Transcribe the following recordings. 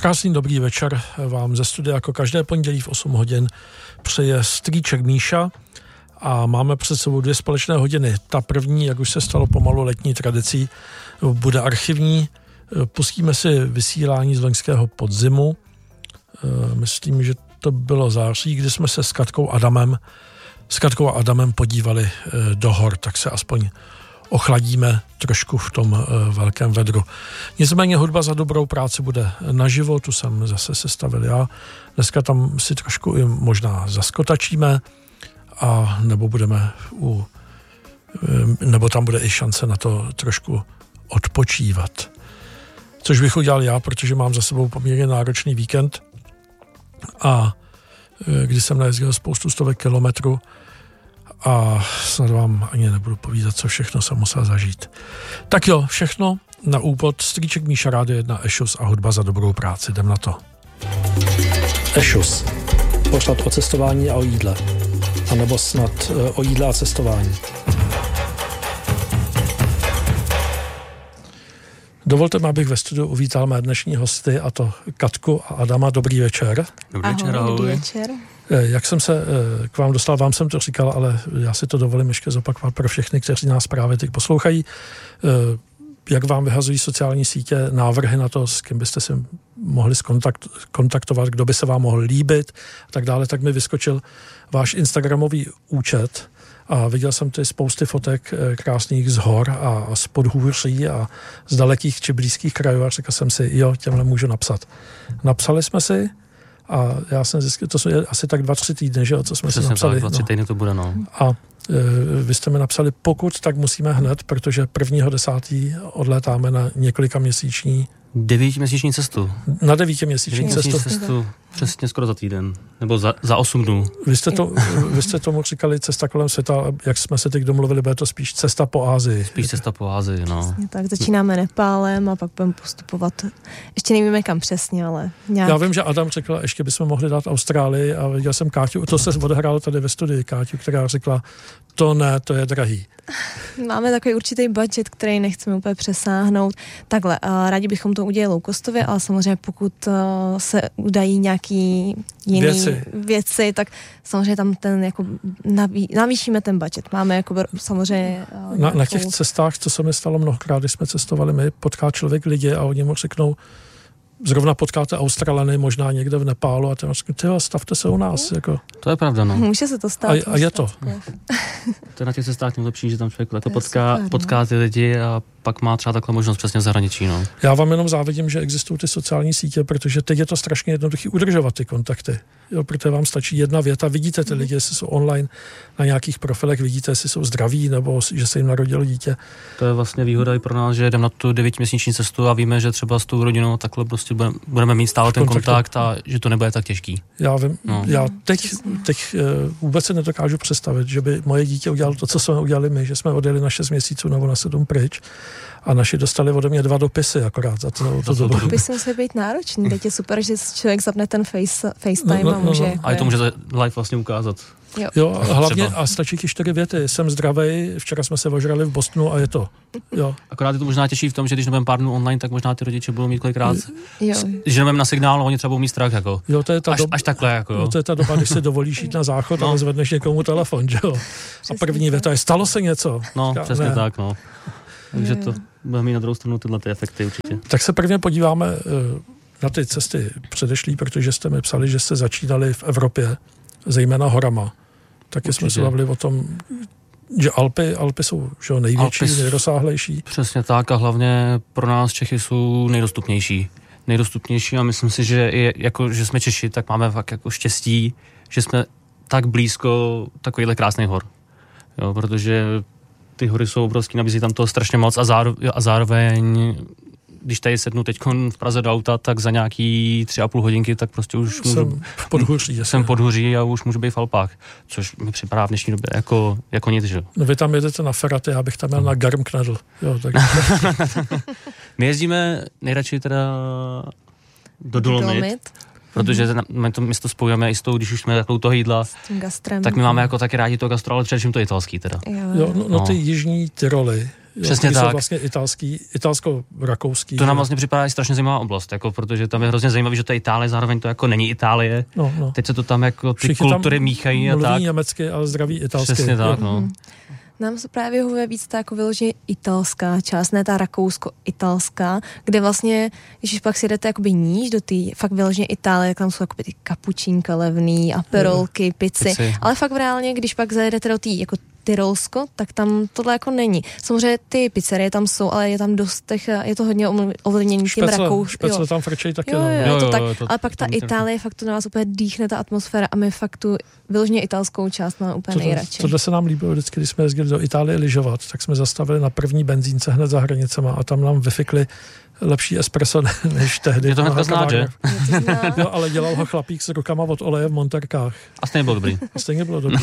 Krásný dobrý večer vám ze studia jako každé pondělí v 8 hodin přeje strýček Míša a máme před sebou 2 společné hodiny. Ta první, jak už se stalo pomalu letní tradicí, bude archivní. Pustíme si vysílání z loňského podzimu. Myslím, že to bylo září, kdy jsme se s Katkou a Adamem podívali do hor, tak se aspoň ochladíme trošku v tom velkém vedru. Nicméně hudba za dobrou práci bude naživo, tu jsem zase sestavil já. Dneska tam si trošku i možná zaskotačíme a nebo tam bude i šance na to trošku odpočívat. Což bych udělal já, protože mám za sebou poměrně náročný víkend a když jsem najezdil spoustu stovek kilometrů a snad vám ani nebudu povídat, co všechno jsem musel zažít. Tak jo, všechno na úvod. Strýček Míša, Rádio 1, Ešus a hudba za dobrou práci. Jdem na to. Ešus. Pořad o cestování a o jídle. A nebo snad o jídle a cestování. Dovolte mi, abych ve studiu uvítal mé dnešní hosty, a to Katku a Adama. Dobrý večer. Dobrý večer, ahoj. Dobrý večer. Jak jsem se k vám dostal, vám jsem to říkal, ale já si to dovolím ještě zopakovat pro všechny, kteří nás právě teď poslouchají. Jak vám vyhazují sociální sítě návrhy na to, s kým byste si mohli kontaktovat, kdo by se vám mohl líbit a tak dále, tak mi vyskočil váš instagramový účet a viděl jsem ty spousty fotek krásných z hor a z podhůří a z dalekých či blízkých krajů a řekl jsem si, jo, těmhle můžu napsat. Napsali jsme si a já jsem zjistil, to jsou asi tak 2-3 týdny, že jo, co jsme si napsali. Přesně tak, 2-3 týdny to bude, no. A vy jste mi napsali, pokud, tak musíme hned, protože 1.10. odlétáme na několikaměsíční 9měsíční cestu. Na 9měsíční cestu. Přesně skoro za týden. Nebo za 8 dnů. Vy jste tomu říkali cesta kolem světa, jak jsme se teď domluvili, bude to spíš cesta po Asii. Spíš cesta po Asii, no. Přesně tak, začínáme Nepálem a pak budeme postupovat. Ještě nevíme kam přesně, ale nějak. Já vím, že Adam řekl, ještě bychom mohli dát Austrálii a viděl jsem Káťu, to se odehrálo tady ve studii, Káťu, která řekla, to ne, to je drahý. Máme takový určitý budget, který nechceme úplně přesáhnout. Takhle, rádi bychom to udělali low-costově, ale samozřejmě pokud se udají nějaký jiný věci, tak samozřejmě tam ten jako navýšíme ten budget. Máme jako samozřejmě na těch cestách, co se mi stalo mnohokrát, když jsme cestovali, my potká člověk lidi a oni mu řeknou, zrovna potkáte Australany možná někde v Nepálu a ten řekne, tyjo, stavte se u nás. Jako. To je pravda, no. Může se to stát. A je to. To je na těch cestách nejlepší, že tam člověk potká ty lidi a pak má třeba takhle možnost přesně v zahraničí, no. Já vám jenom závidím, že existují ty sociální sítě, protože teď je to strašně jednoduché udržovat ty kontakty. Jo, protože vám stačí jedna věta, vidíte ty lidi, jestli jsou online na nějakých profilech, vidíte, jestli jsou zdraví nebo že se jim narodilo dítě. To je vlastně výhoda i pro nás, že jdeme na tu 9měsíční cestu a víme, že třeba s tou rodinou takhle prostě budeme mít stále ten kontakt a že to nebude tak těžký. Já vím, já teď vůbec se nedokážu představit, že by moje dítě udělalo to, co jsme udělali my, že jsme odjeli na 6 měsíců nebo na 7 pryč a naši dostali ode mě 2 dopisy akorát za to dobu. Dopisy musí být náročný, teď je super, že člověk zapne ten FaceTime a může... A je to může live vlastně ukázat. Jo, hlavně a stačí ti 4 věty. Jsem zdravej, včera jsme se ožrali v Bostonu a je to. Jo. Akorát je to možná těžší v tom, že když nebudeme pár dnů online, tak možná ty rodiče budou mít kolikrát, že nebudeme na signál, oni třeba budou mít strach, jako. Jo, to je ta až takhle, jako. Jo, to je ta doba, když si dovolíš jít na záchod a zvedneš někomu telefon, že jo. A první věta je, stalo se něco. No, přesně tak, no. Takže to bude mít na druhou stranu tyhle ty efekty určitě. Tak se prvně podíváme na ty cesty předešlý, protože jste mi psali, že jste začínali v Evropě, zejména horama. Taky jsme se bavili o tom, že Alpy jsou že největší, nejrozsáhlejší. Přesně tak a hlavně pro nás Čechy jsou nejdostupnější a myslím si, že že jsme Češi, tak máme fakt jako štěstí, že jsme tak blízko takovýhle krásných hor. Jo, protože ty hory jsou obrovský, nabízí tam toho strašně moc a můžu, když tady sednu teď v Praze do auta, tak za nějaký 3,5 hodinky, tak prostě už jsem podhoří a už můžu být v Alpách, což mi připadá v dnešní době jako nic, že? No vy tam jedete na Ferraty, já bych tam jel na Garmknedl. Jo, tak. My jezdíme nejradši teda do Dolomit. Protože my to spojujeme i s tou, když už jsme takovou toho jídla, s tím gastrem, tak my máme jako taky rádi to gastro, ale především to italský teda. Jo, no ty jižní Tyroly, Přesně tak. Jsou vlastně italsko-rakouský. To nám vlastně připadá strašně zajímavá oblast, jako, protože tam je hrozně zajímavý, že to je Itálie, zároveň to jako není Itálie. No. Teď se to tam jako ty všichni kultury míchají a tak. Mluví německy a zdraví italsky. Přesně tak, no. Nám se právě vyhovuje víc ta jako vyloženě italská část, ne ta rakousko-italská, kde vlastně, když pak si jdete jakoby níž do té fakt vyloženě Itálie, tak tam jsou jakoby ty kapučínka levný, aperolky, pici, ale fakt reálně, když pak zajedete do té jako Tyrolsko, tak tam tohle jako není. Samozřejmě ty pizzerie tam jsou, ale je tam dost je to hodně ovlivnění tím Rakouskem. Špecle tam frčejí taky. Jo, to tak, ale pak ta Itálie fakt to na vás úplně dýchne ta atmosféra a my fakt tu vyloženě italskou část máme úplně nejradši. Tohle se nám líbilo vždycky, když jsme jezdili do Itálie lyžovat, tak jsme zastavili na první benzínce hned za hranicema a tam nám vyfikli lepší espresso než tehdy. Je to hnedka znát, že? Jo, ale dělal ho chlapík s rukama od oleje v monterkách. A stejně bylo dobrý.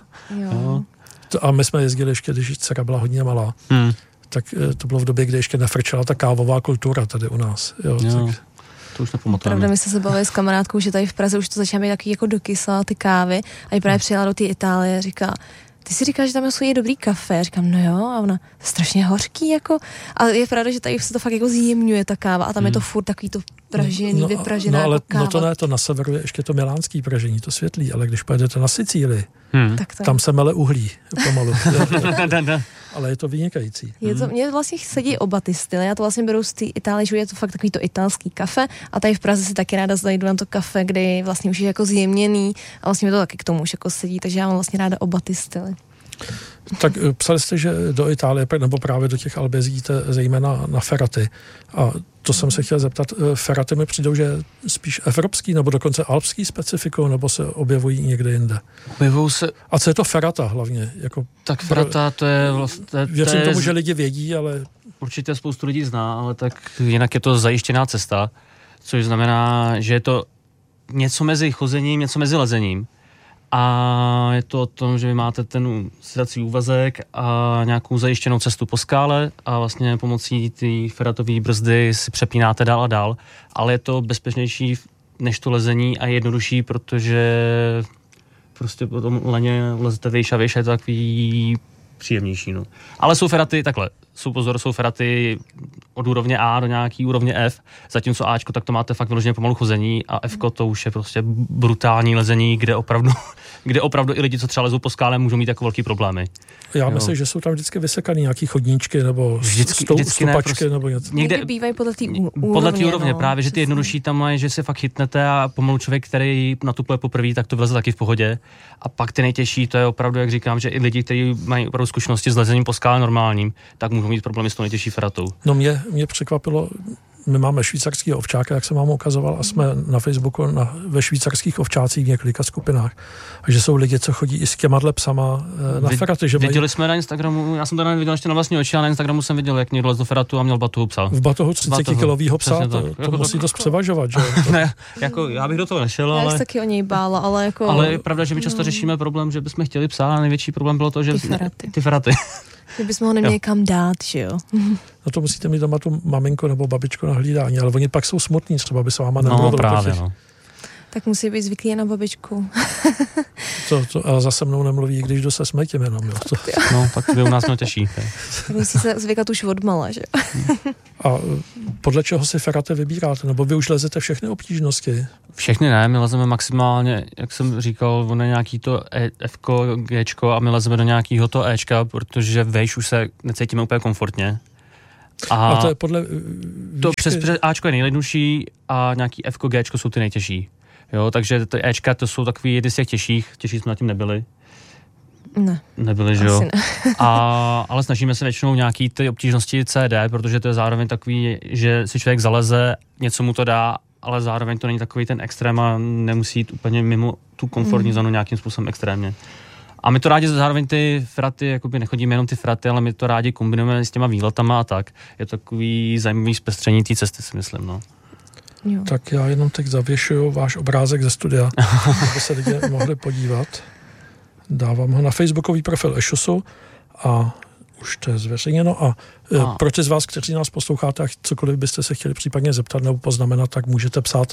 Jo. A my jsme jezdili ještě, když dcera byla hodně malá. Tak to bylo v době, kdy ještě nefrčela ta kávová kultura tady u nás. Jo. Tak... To už nepamatujeme. Pravda, my jsme se bavili s kamarádkou, že tady v Praze už to začíná být taky jako dokysla ty kávy a i právě přijela do té Itálie a říká, ty si říkáš, že tam jsou dobrý kafe. Říkám, no jo, a ona, strašně hořký, jako. A je pravda, že tady se to fakt jako zjemňuje ta káva a tam je to furt takový to pražený, vypražená ale jako káva. No to ne, to na severu je ještě to milánský pražení, to světlý, ale když pojedete na Sicílii, tam se mele uhlí pomalu. Ale je to vynikající. Mně vlastně sedí oba ty styly. Já to vlastně beru z té Itálie, že je to fakt takový to italský kafe a tady v Praze si taky ráda zajdu na to kafe, kde vlastně už je jako zjemněný a vlastně mi to taky k tomu už jako sedí, takže já mám vlastně ráda oba ty styly. Tak psali jste, že do Itálie nebo právě do těch Alp jezdíte zejména na feraty. A to jsem se chtěl zeptat, feraty mi přijdou, že spíš evropský nebo dokonce alpský specifikou, nebo se objevují někde jinde? Objevují se... A co je to ferata hlavně? Jako tak ferata to je vlastně... Věřím tomu, že lidi vědí, ale... Určitě spoustu lidí zná, ale tak jinak je to zajištěná cesta, což znamená, že je to něco mezi chozením, něco mezi lezením. A je to o tom, že vy máte ten sedací úvazek a nějakou zajištěnou cestu po skále a vlastně pomocí té feratové brzdy si přepínáte dál a dál, ale je to bezpečnější než to lezení a jednodušší, protože prostě po tom leně lezete výš a výš a je to takový příjemnější. No. Ale jsou feraty takhle. Jsou feraty od úrovně A do nějaký úrovně F, zatímco Ačko, tak to máte fakt vyloženě pomalu chození a Fko to už je prostě brutální lezení, kde opravdu i lidi, co třeba lezou po skále, můžou mít jako velký problémy. Já myslím, že jsou tam vždycky vysekaný nějaký chodníčky nebo stupačky ne, nebo něco. Někde bývají podle té úrovně, právě, že ty jednodušší tam mají, že se fakt chytnete a pomalu člověk, který natupuje poprvé, tak to vleze taky v pohodě. A pak ty nejtěžší, to je opravdu, jak říkám, že i lidi, kteří mají opravdu zkušenosti s lezením po skále normálním, tak můžou mít problémy s tou nejtěžší feratou. No mě překvapilo, my máme švýcarského ovčáka, jak jsem vám ukazoval, a jsme na Facebooku ve švýcarských ovčácích v několika skupinách. A že jsou lidi, co chodí i s těma psama na feraty. Že viděli jsme na Instagramu, já jsem to neviděl ještě na vlastní oči, ale na Instagramu jsem viděl, jak někdo lez do feratu a měl v batohu psa. V batohu 30-kilovýho psa, to musí dost převažovat, že? Ne, jako já bych do toho nešel, ale... Já jsem taky o něj bála, ale jako... Ale je pravda, že my často řešíme problém, že bychom chtěli psa, a největší problém bylo to, že... Ty feraty. Že bychom ho neměli kam dát, že jo? No to musíte mít doma tu maminku nebo babičku na hlídání, ale oni pak jsou smutní, třeba by se váma nebylo. No právě, no. Tak musí být zvyklý na babičku. Ale zase mnou nemluví, když jdu se smetím jenom. Jo. No, tak by u nás měl těžší. Tak musí se zvykat už odmala, že A podle čeho si feraty vybíráte? Nebo vy už lezete všechny obtížnosti? Všechny ne, my lezeme maximálně, jak jsem říkal, ono je nějaký to Fko, Gčko a my lezeme do nějakého to Ečka, protože vejš už se necítíme úplně komfortně. A to je podle... To přes Ačko je nejjednušší a nějaký Fko, Gčko jsou ty nejtěžší. Jo, takže ty Ečka to jsou takový jedny z těch těžších jsme na tím nebyli. Ne. Nebyli, že jo. Ne. Ale snažíme se většinou nějaký ty obtížnosti CD, protože to je zároveň takový, že si člověk zaleze, něco mu to dá, ale zároveň to není takový ten extrém a nemusí jít úplně mimo tu komfortní zónu nějakým způsobem extrémně. A my to rádi zároveň ty fraty, jakoby nechodíme jenom ty fraty, ale my to rádi kombinujeme s těma výletama a tak. Je to takový zajímavý zpestření té cesty, si myslím, no. Jo. Tak já jenom teď zavěšuju váš obrázek ze studia, aby se lidi mohli podívat. Dávám ho na facebookový profil Ešusu a už to je zveřejněno. A pro ty z vás, kteří nás posloucháte a cokoliv byste se chtěli případně zeptat nebo poznamenat, tak můžete psát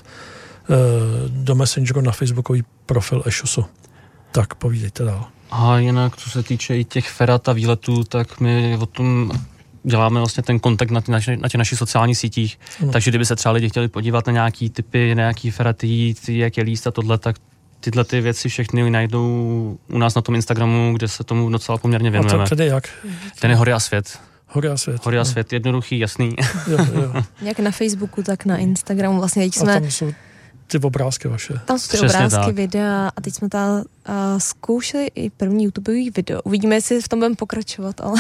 do Messengeru na facebookový profil Ešusu. Tak povídejte dál. A jinak, co se týče i těch ferat a výletů, tak my o tom děláme vlastně ten kontakt na těch našich sociálních sítích, takže kdyby se třeba lidi chtěli podívat na nějaký typy, na nějaký feraty, jak je líst a tohle, tak tyhle ty věci všechny najdou u nás na tom Instagramu, kde se tomu docela poměrně věnujeme. A tedy jak? Ten je Hory a svět. Hory a svět, jednoduchý, jasný. Jo. Jak na Facebooku, tak na Instagramu. Vlastně teď jsme... A tam jsou ty obrázky vaše. Tam jsou ty obrázky, videa a teď jsme zkoušeli i první YouTubeový video. Uvidíme, jestli v tom budeme pokračovat, ale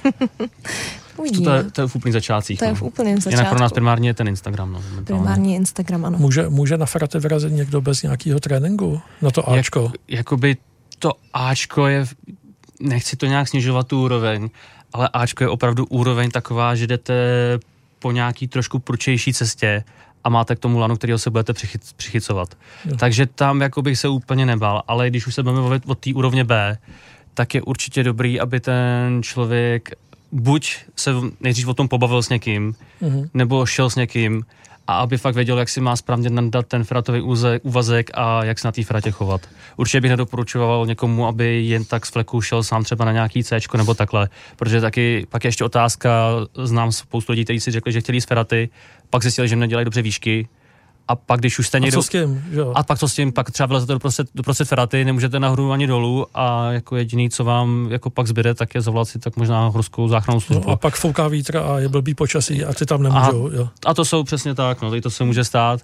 uvidíme. To je v úplných začátcích. To je v úplném začátku. Jinak pro nás primárně je ten Instagram. No, primárně Instagram, ano. Může na feraty vyrazit někdo bez nějakého tréninku? Na to Ačko? Jakoby to Ačko je, nechci to nějak snižovat tu úroveň, ale Ačko je opravdu úroveň taková, že jdete po nějaký trošku prudčejší cestě a máte k tomu lanu, kterého se budete přichycovat. Takže tam jako bych se úplně nebál, ale když už se budeme bavit od té úrovně B, tak je určitě dobrý, aby ten člověk buď se nejdřív o tom pobavil s někým, nebo šel s někým a aby fakt věděl, jak si má správně nadat ten feratový úvazek a jak se na té feratě chovat. Určitě bych nedoporučoval někomu, aby jen tak z fleku šel sám třeba na nějaký Cčko nebo takhle, protože taky pak je ještě otázka, znám spoustu lidí, kteří si řekli, že chtěli jít z feraty, pak zjistili, že nedělají dobře výšky. A pak, když už jste někdo... A co s tím? Jo. A pak co s tím? Pak třeba vylezete doprostřed feraty, nemůžete nahoru ani dolů a jako jediný, co vám jako pak zbyde, tak je zavolat si tak možná horskou záchrannou službu. No a pak fouká vítr a je blbý počasí a ty tam nemůžou. Jo. A to jsou přesně tak, no, to se může stát.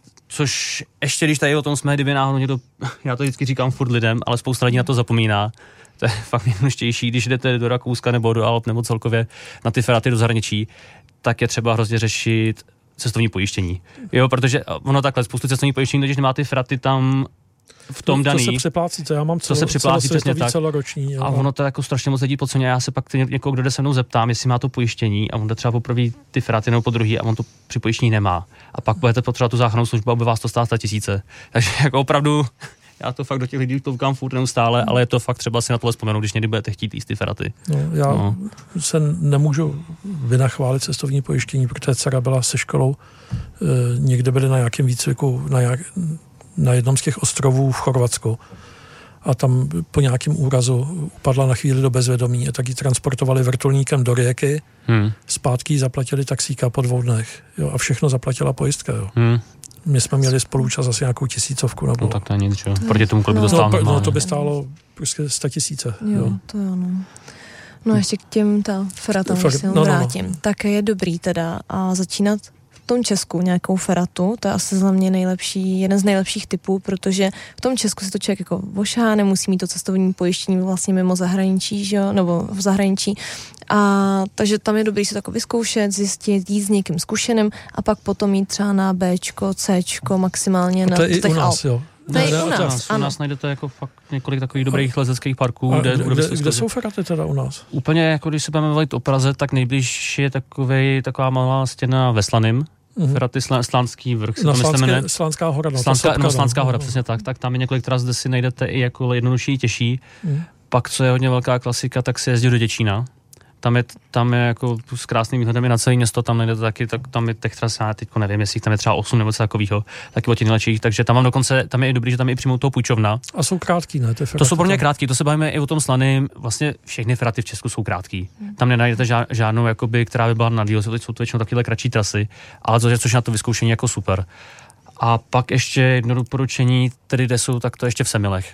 Což ještě, když tady o tom jsme, kdyby náhodou někdo, já to vždycky říkám furt lidem, ale spousta lidí na to zapomíná. To je fakt nejjednoduštější, když jdete do Rakouska nebo do Alp nebo celkově na ty feraty do zahraničí, tak je třeba hrozně řešit cestovní pojištění. Jo, protože ono takhle, spoustu cestovních pojištění, když nemá ty feraty tam v tom daný. To se připlácí, to já mám celoroční. A ono to jako strašně moc lidí podceňuje. Já se pak někoho, kdo jde se mnou zeptám, jestli má to pojištění a on jde třeba poprvé ty feraty nebo po druhý a on to při pojištění nemá. A pak budete potřebovat tu záchrannou službu, aby vás to stálo 100 000. Takže jako opravdu já to fakt do těch lidí toukám furt neustále, ale je to fakt třeba si na tohle vzpomenout, když někdy budete chtít jíst ty feraty. Já se nemůžu vynachválit cestovní pojištění, protože dcera byla se školou, někde byli na nějakém výcviku na jednom z těch ostrovů v Chorvatsku a tam po nějakém úrazu upadla na chvíli do bezvědomí a tak ji transportovali vrtulníkem do Rijeky, zpátky zaplatili taxíka po 2 dnech, jo, a všechno zaplatila pojistka. Jo. My jsme měli spoluúčast asi nějakou 1000. Nebo... No tak to je nic, jo. Proti tomu, kolik by to stálo. No to by stálo prostě 100 000. Jo, to jo, no. No ještě k těm feratám, když se vrátím. No. Tak je dobrý teda a začínat v tom Česku nějakou feratu, to je asi za mě jeden z nejlepších typů, protože v tom Česku se to člověk jako vošá, nemusí mít to cestovní pojištění vlastně mimo zahraničí, že jo, nebo v zahraničí. A takže tam je dobrý si to jako vyzkoušet, zjistit, jít s někým zkušeným a pak potom jít třeba na Bčko, Cčko, maximálně na těch u nás, jo. To je u nás, u nás najdete jako fakt několik takových dobrých lezeckých parků. Kde jsou feraty teda u nás? Úplně jako když se budeme bavit o Praze, tak nejbližší je taková malá stěna ve Slaným. Feraty Slánský vrch. Slánská hora. Slánská hora, přesně tak. Tak tam je několik tras, kde si najdete i jako jednodušší, těžší. Pak, co je hodně velká klasika, tak se jezdí do Děčína. Tam je jako s krásným výhledem na celé město, tam najdete taky, tak tam je těch tras, já teďko nevím, jestli tam je třeba 8 nebo něco takového, taky od těch nejlepších, takže tam mám dokonce, tam je i dobrý, že tam je i přímo toho půjčovna. A jsou krátký, ne? To jsou pro mě krátký, to se bavíme i o tom Slaným, vlastně všechny feraty v Česku jsou krátký. Tam nenajdete žádnou, jakoby, která by byla na díl, jsou to většinou takovéhle kratší trasy, ale což na to vyzkoušení jako super. A pak ještě jedno doporučení, tedy kde jsou, tak to ještě v Semilech.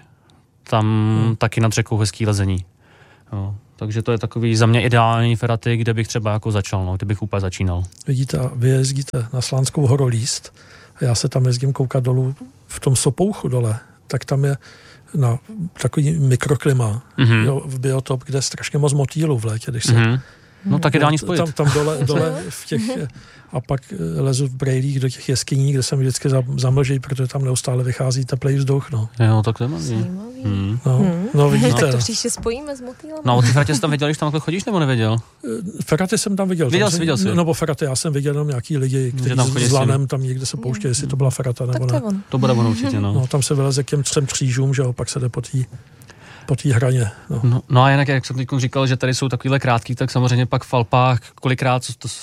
Tam taky nad řekou hezký lezení. Jo. Takže to je takový za mě ideální feraty, kde bych třeba jako začal, kde bych úplně začínal. Vidíte, vy jezdíte na Slánskou horu líst a já se tam jezdím koukat dolů v tom Sopouchu dole, tak tam je na takový mikroklima, jo, v biotop, kde je strašně moc motýlů v létě, když se... No tak ideální spojit. Tam dole v těch... A pak lezu v brejlích do těch jeskyní, kde se mi vždycky zamlží, protože tam neustále vychází teplej vzduch, no. Jo, tak to je mazí. No, vidíte. Tak to příště spojíme s motýlem. No, a ty feratě jsi tam viděl, když tam chodíš, nebo nevěděl? Feraty jsem tam viděl. Viděl jsi. No, feraty, já jsem viděl jenom nějaký lidi, kteří s lanem tam někde se pouštějí, jestli to byla ferata nebo ne. To bude ono určitě, no. No, tam se vyleze k těm 3 křížům, že jo, pak se jde po té hraně. No a jinak, jak jsem teď říkal, že tady jsou takovýhle krátký, tak samozřejmě pak v Alpách kolikrát,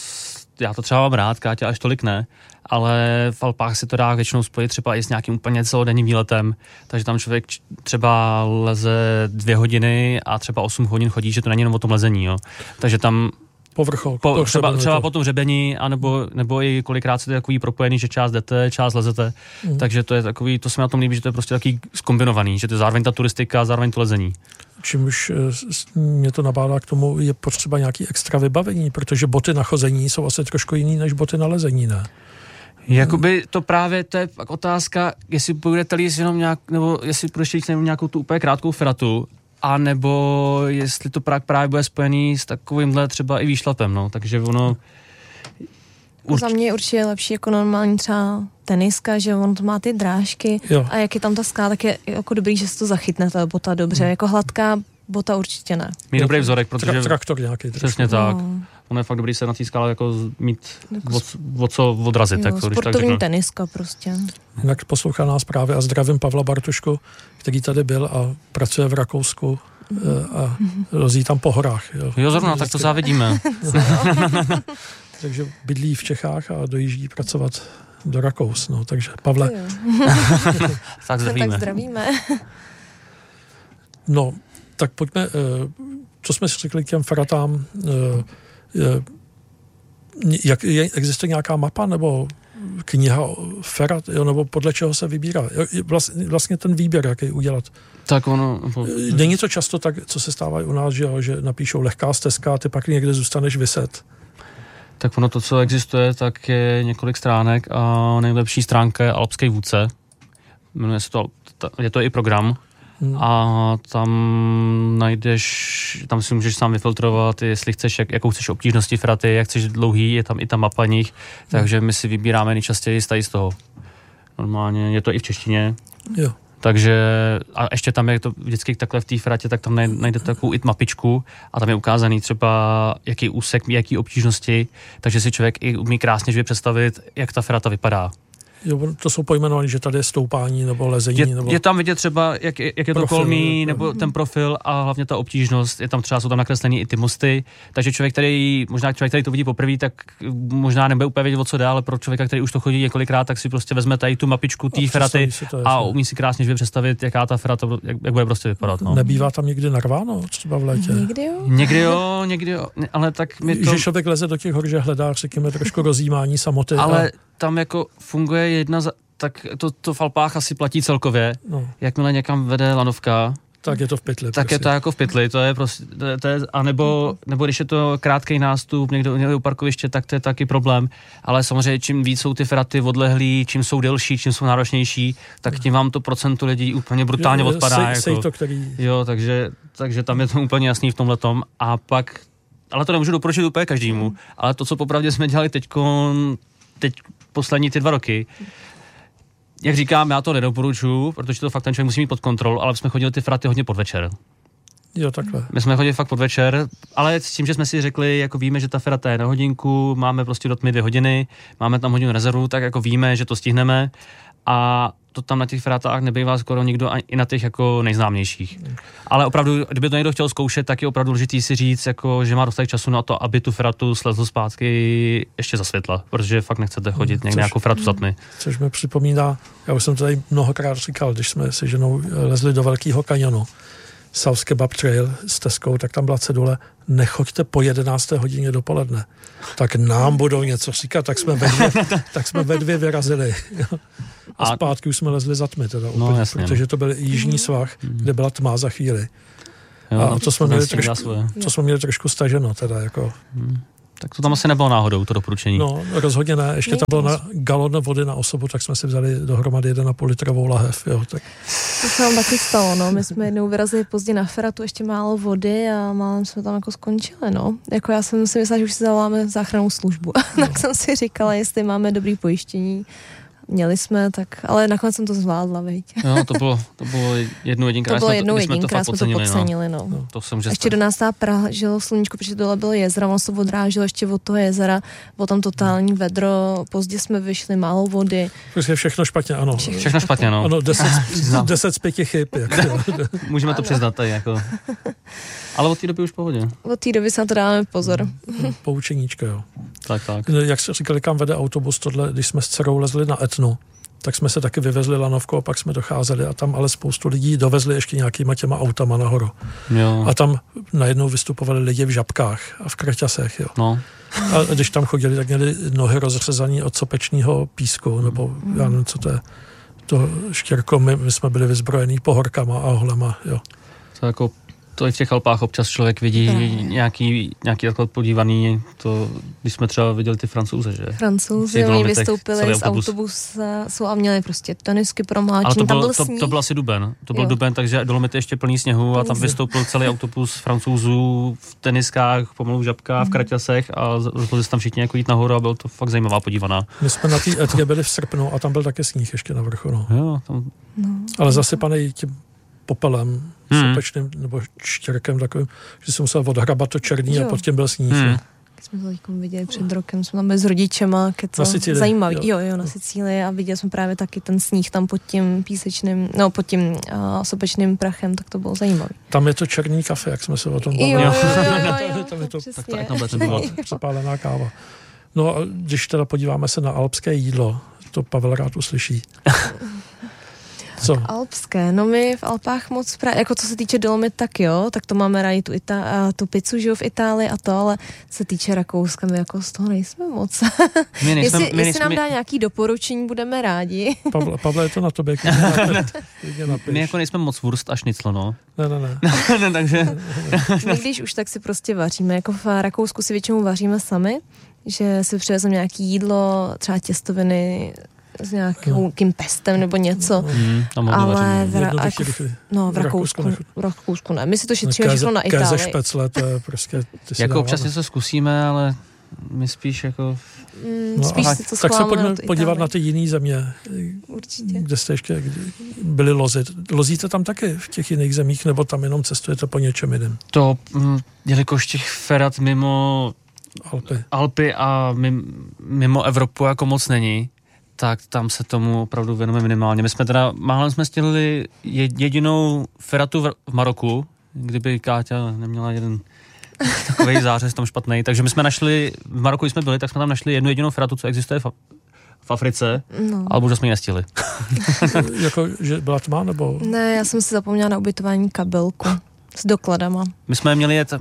já to třeba mám rád, Káťa až tolik ne, ale v Alpách si to dá většinou spojit třeba i s nějakým úplně celodenním výletem, takže tam člověk třeba leze 2 hodiny a třeba 8 hodin chodí, že to není jenom o tom lezení, jo. Takže tam povrchol. Třeba po tom hřebení, nebo i kolikrát se to je takový propojený, že část jdete, část lezete. Takže to je takový, to se mi na tom líbí, že to je prostě takový zkombinovaný, že to je zároveň ta turistika, zároveň to lezení. Čímž mě to nabádá k tomu, je potřeba nějaký extra vybavení, protože boty na chození jsou asi trošku jiný než boty na lezení, ne? Jakoby to právě, to je pak otázka, jestli budete líst jenom nebo jestli budete líst jenom nějakou tu úplně krátkou feratu, a nebo jestli to právě bude spojený s takovýmhle třeba i výšlapem, no, takže ono... Za mě je určitě lepší jako normální třeba teniska, že on to má ty drážky a jak je tam ta skála, tak je jako dobrý, že si to zachytne ta bota dobře, jako hladká bota určitě ne. Mít dobrý vzorek, protože... Traktor nějaký. Přesně tak. Ono je fakt dobrý se na té skále jako mít co odrazit. Tak to, sportovní teniska prostě. Jinak poslouchá nás právě a zdravím Pavla Bartušku, který tady byl a pracuje v Rakousku a lozí tam po horách. Jo, zrovna, tak to závidíme. Takže bydlí v Čechách a dojíždí pracovat do Rakous, no, takže Pavle. Tak zdravíme. No, tak pojďme, co jsme si řekli k těm feratám, existuje nějaká mapa nebo kniha ferat, nebo podle čeho se vybírá? Vlastně ten výběr, jaký udělat. Tak ono... Není to často tak, co se stává u nás, že napíšou lehká stezka a ty pak někde zůstaneš viset. Tak ono to, co existuje, tak je několik stránek a nejlepší stránka je Alpský vůdce. Jmenuje se to, je to i program. A tam si můžeš sám vyfiltrovat, jestli chceš, jakou chceš obtížnosti fraty, jak chceš dlouhý, je tam i ta mapa nich, takže my si vybíráme nejčastěji z toho. Normálně je to i v češtině. Jo. Takže a ještě tam je to vždycky takhle v té fratě, tak tam najdete takovou i mapičku a tam je ukázaný třeba jaký úsek, jaký obtížnosti, takže si člověk i umí krásně živě představit, jak ta frata vypadá. Jo, to jsou pojmenovaní, že tady je stoupání nebo lezení. Je tam vidět třeba, jak je to kolmý, nebo ten profil a hlavně ta obtížnost. Jsou tam nakreslený i ty mosty, takže člověk, který to vidí poprvé, tak možná nebude úplně vědět, o co jde, ale pro člověka, který už to chodí několikrát, tak si prostě vezme tady tu mapičku té feraty a umí si krásně živě představit, jaká ta ferata, jak bude prostě vypadat. No. Nebývá tam někdy narváno, třeba v létě? Někdy jo, ale tak mi to... Že člověk leze do těch hor, že hledá, řekněme, trošku rozjímání samoty. Ale tam jako funguje tak to v Alpách asi platí celkově. No. Jakmile někam vede lanovka, tak je to v pytli. Tak prostě. Je to jako v pytli, to je prostě, a nebo když je to krátký nástup někde u parkoviště, tak to je taky problém. Ale samozřejmě čím víc jsou ty feraty odlehlý, čím jsou delší, čím jsou náročnější, tak tím vám to procento lidí úplně brutálně odpadá. Jo, takže tam je to úplně jasný v tomhletom. A pak, ale to nemůžu doporučit úplně každému, ale to, co popravdě jsme dělali teď poslední ty 2 roky, jak říkám, já to nedoporučuji, protože to fakt ten člověk musí mít pod kontrolou, ale jsme chodili ty fraty hodně podvečer. Jo, takhle. My jsme chodili fakt podvečer, ale s tím, že jsme si řekli, jako víme, že ta ferata je na hodinku, máme prostě do tmy 2 hodiny, máme tam hodinu rezervu, tak jako víme, že to stihneme a to tam na těch feratách nebývá skoro nikdo i na těch jako nejznámějších. Ale opravdu, kdyby to někdo chtěl zkoušet, tak je opravdu důležitý si říct, jako, že má dostatek času na to, aby tu feratu slezl zpátky ještě za světla, protože fakt nechcete chodit někde nějakou feratu za tmy. Což mi připomíná, já už jsem tady mnohokrát říkal, když jsme se ženou lezli do Velkého kanionu, South Kebab Trail s Teskou, tak tam byla cedule, nechoďte po 11. hodině dopoledne. Tak nám budou něco říkat, tak jsme ve 2 vyrazili. A zpátky už jsme lezli za tmy, teda úplně, jasně, protože to byl jižní svah, kde byla tma za chvíli. Jo, a to jsme měli trošku staženo, teda jako... Tak to tam asi nebylo náhodou, to doporučení. No, rozhodně ne. Ještě tam bylo na galon vody na osobu, tak jsme si vzali dohromady 1,5 litrovou lahev. Jo, tak. To se nám taky stalo, no. My jsme jednou vyrazili pozdě na feratu, ještě málo vody a málem jsme tam jako skončili, no. Jako já jsem si myslela, že už si zavoláme záchrannou službu. Tak jsem si říkala, jestli máme dobrý pojištění. Měli jsme, tak, ale nakonec jsem to zvládla, veď. Jo, to bylo jedinkrát. To bylo jedinkrát, jsme to podcenili, no. To jsem, ještě do nás pražilo sluníčko, protože dole bylo jezera, ono se odráželo ještě od toho jezera, bylo tam totální vedro, pozdě jsme vyšli, málo vody. Prostě všechno špatně, ano. Všechno špatně, no. Ano, 10 z 5 chyb. Můžeme to přiznat tady, jako. Ale od té doby už v pohodě. Od té doby se na to dáme pozor. Poučeníčka, jo. Tak. Jak jste říkali, kam vede autobus, tohle, když jsme s dcerou lezli na Etnu, tak jsme se taky vyvezli lanovkou a pak jsme docházeli a tam ale spoustu lidí dovezli ještě nějakýma těma autama nahoru. Jo. A tam najednou vystupovali lidi v žabkách a v kraťasech, jo. No. A když tam chodili, tak měli nohy rozřezaný od sopečního písku, nebo já nevím, co to je, to štěrko, my jsme byli vyzbrojený pohorkama a holema, jo. To jako to i v těch Alpách občas člověk vidí nějaký takhle podívaný, to, když jsme třeba viděli ty Francouze, že? Francouzi, oni vystoupili z autobusu a měli prostě tenisky promláčený, tam byl sníh. To byl asi duben, takže Dolomity ještě plný sněhu a tam vystoupil celý autobus Francouzů v teniskách, pomalu v žabkách, v kraťasech a rozhodli se tam všichni jako jít nahoru a byl to fakt zajímavá podívaná. My jsme na té etře byli v srpnu a tam byl také sníh ještě na vrchu, no. Jo, tam... Ale zasypaný tím popelem, sopečným nebo štěrkem takovým, že jsem musel odhrabat to černý a pod tím byl sníh. Když jsme to teď viděli před rokem, jsme tam byli s rodičema, to zajímavý. Jo, na Sicílii a viděli jsme právě taky ten sníh tam pod tím písečným, no pod tím sopečným prachem, tak to bylo zajímavý. Tam je to černý kafe, jak jsme se o tom bavili. Jo, tam je to přesně. přepálená káva. No a když teda podíváme se na alpské jídlo, to Pavel rád uslyší. Co? Alpské, no my v Alpách moc, jako co se týče Dolomit, tak jo, tak to máme rádi tu pizzu, že jo, v Itálii a to, ale co se týče Rakouska, my jako z toho nejsme moc. Jestli nám dá nějaký doporučení, budeme rádi. Pavle, je to na tobě. My jako nejsme moc wurst a šnicl, no. Ne. Takže... My když už, tak si prostě vaříme, jako v Rakousku si většinou vaříme sami, že si přivezeme nějaký jídlo, třeba těstoviny, s nějakým pestem nebo něco, ale v Rakousku ne. My si to šetříme všechno na Itálii. Kéze špecle, to je prostě... Jako občas něco zkusíme, ale my spíš jako... Spíš si to tak se pojďme podívat na ty jiný země. Určitě. Kde jste ještě byli lozit. Lozíte tam taky v těch jiných zemích, nebo tam jenom cestujete po něčem jiném? To, jelikož těch ferat mimo Alpy a mimo Evropu jako moc není, tak tam se tomu opravdu věnujeme minimálně. My jsme teda, málem jsme stělili jedinou feratu v Maroku, kdyby Káťa neměla jeden takovej zářez tam špatnej, takže my jsme našli, v Maroku, když jsme byli, tak jsme tam našli jednu jedinou feratu, co existuje v Africe, ale bohužel jsme ji nestihli. Jako, že byla tma, nebo? Ne, já jsem si zapomněla na ubytování kabelku s dokladama. My jsme měli jet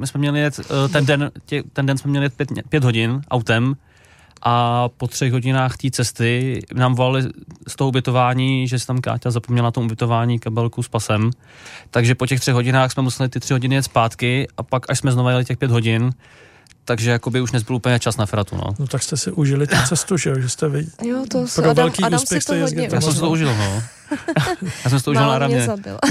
ten den jsme měli jet 5 hodin autem, a po 3 hodinách té cesty nám volali z toho ubytování, že si tam Káťa zapomněla na tom ubytování kabelku s pasem. Takže po těch 3 hodinách jsme museli ty 3 hodiny jet zpátky a pak až jsme znova jeli těch 5 hodin, takže jakoby už nezbyl úplně čas na feratu, no. No tak jste si užili tu cestu, že jste vy... Jo, to pro velký úspěch jste jezdili. Já jsem si to užil, no. Já jsem si to užil na ramě.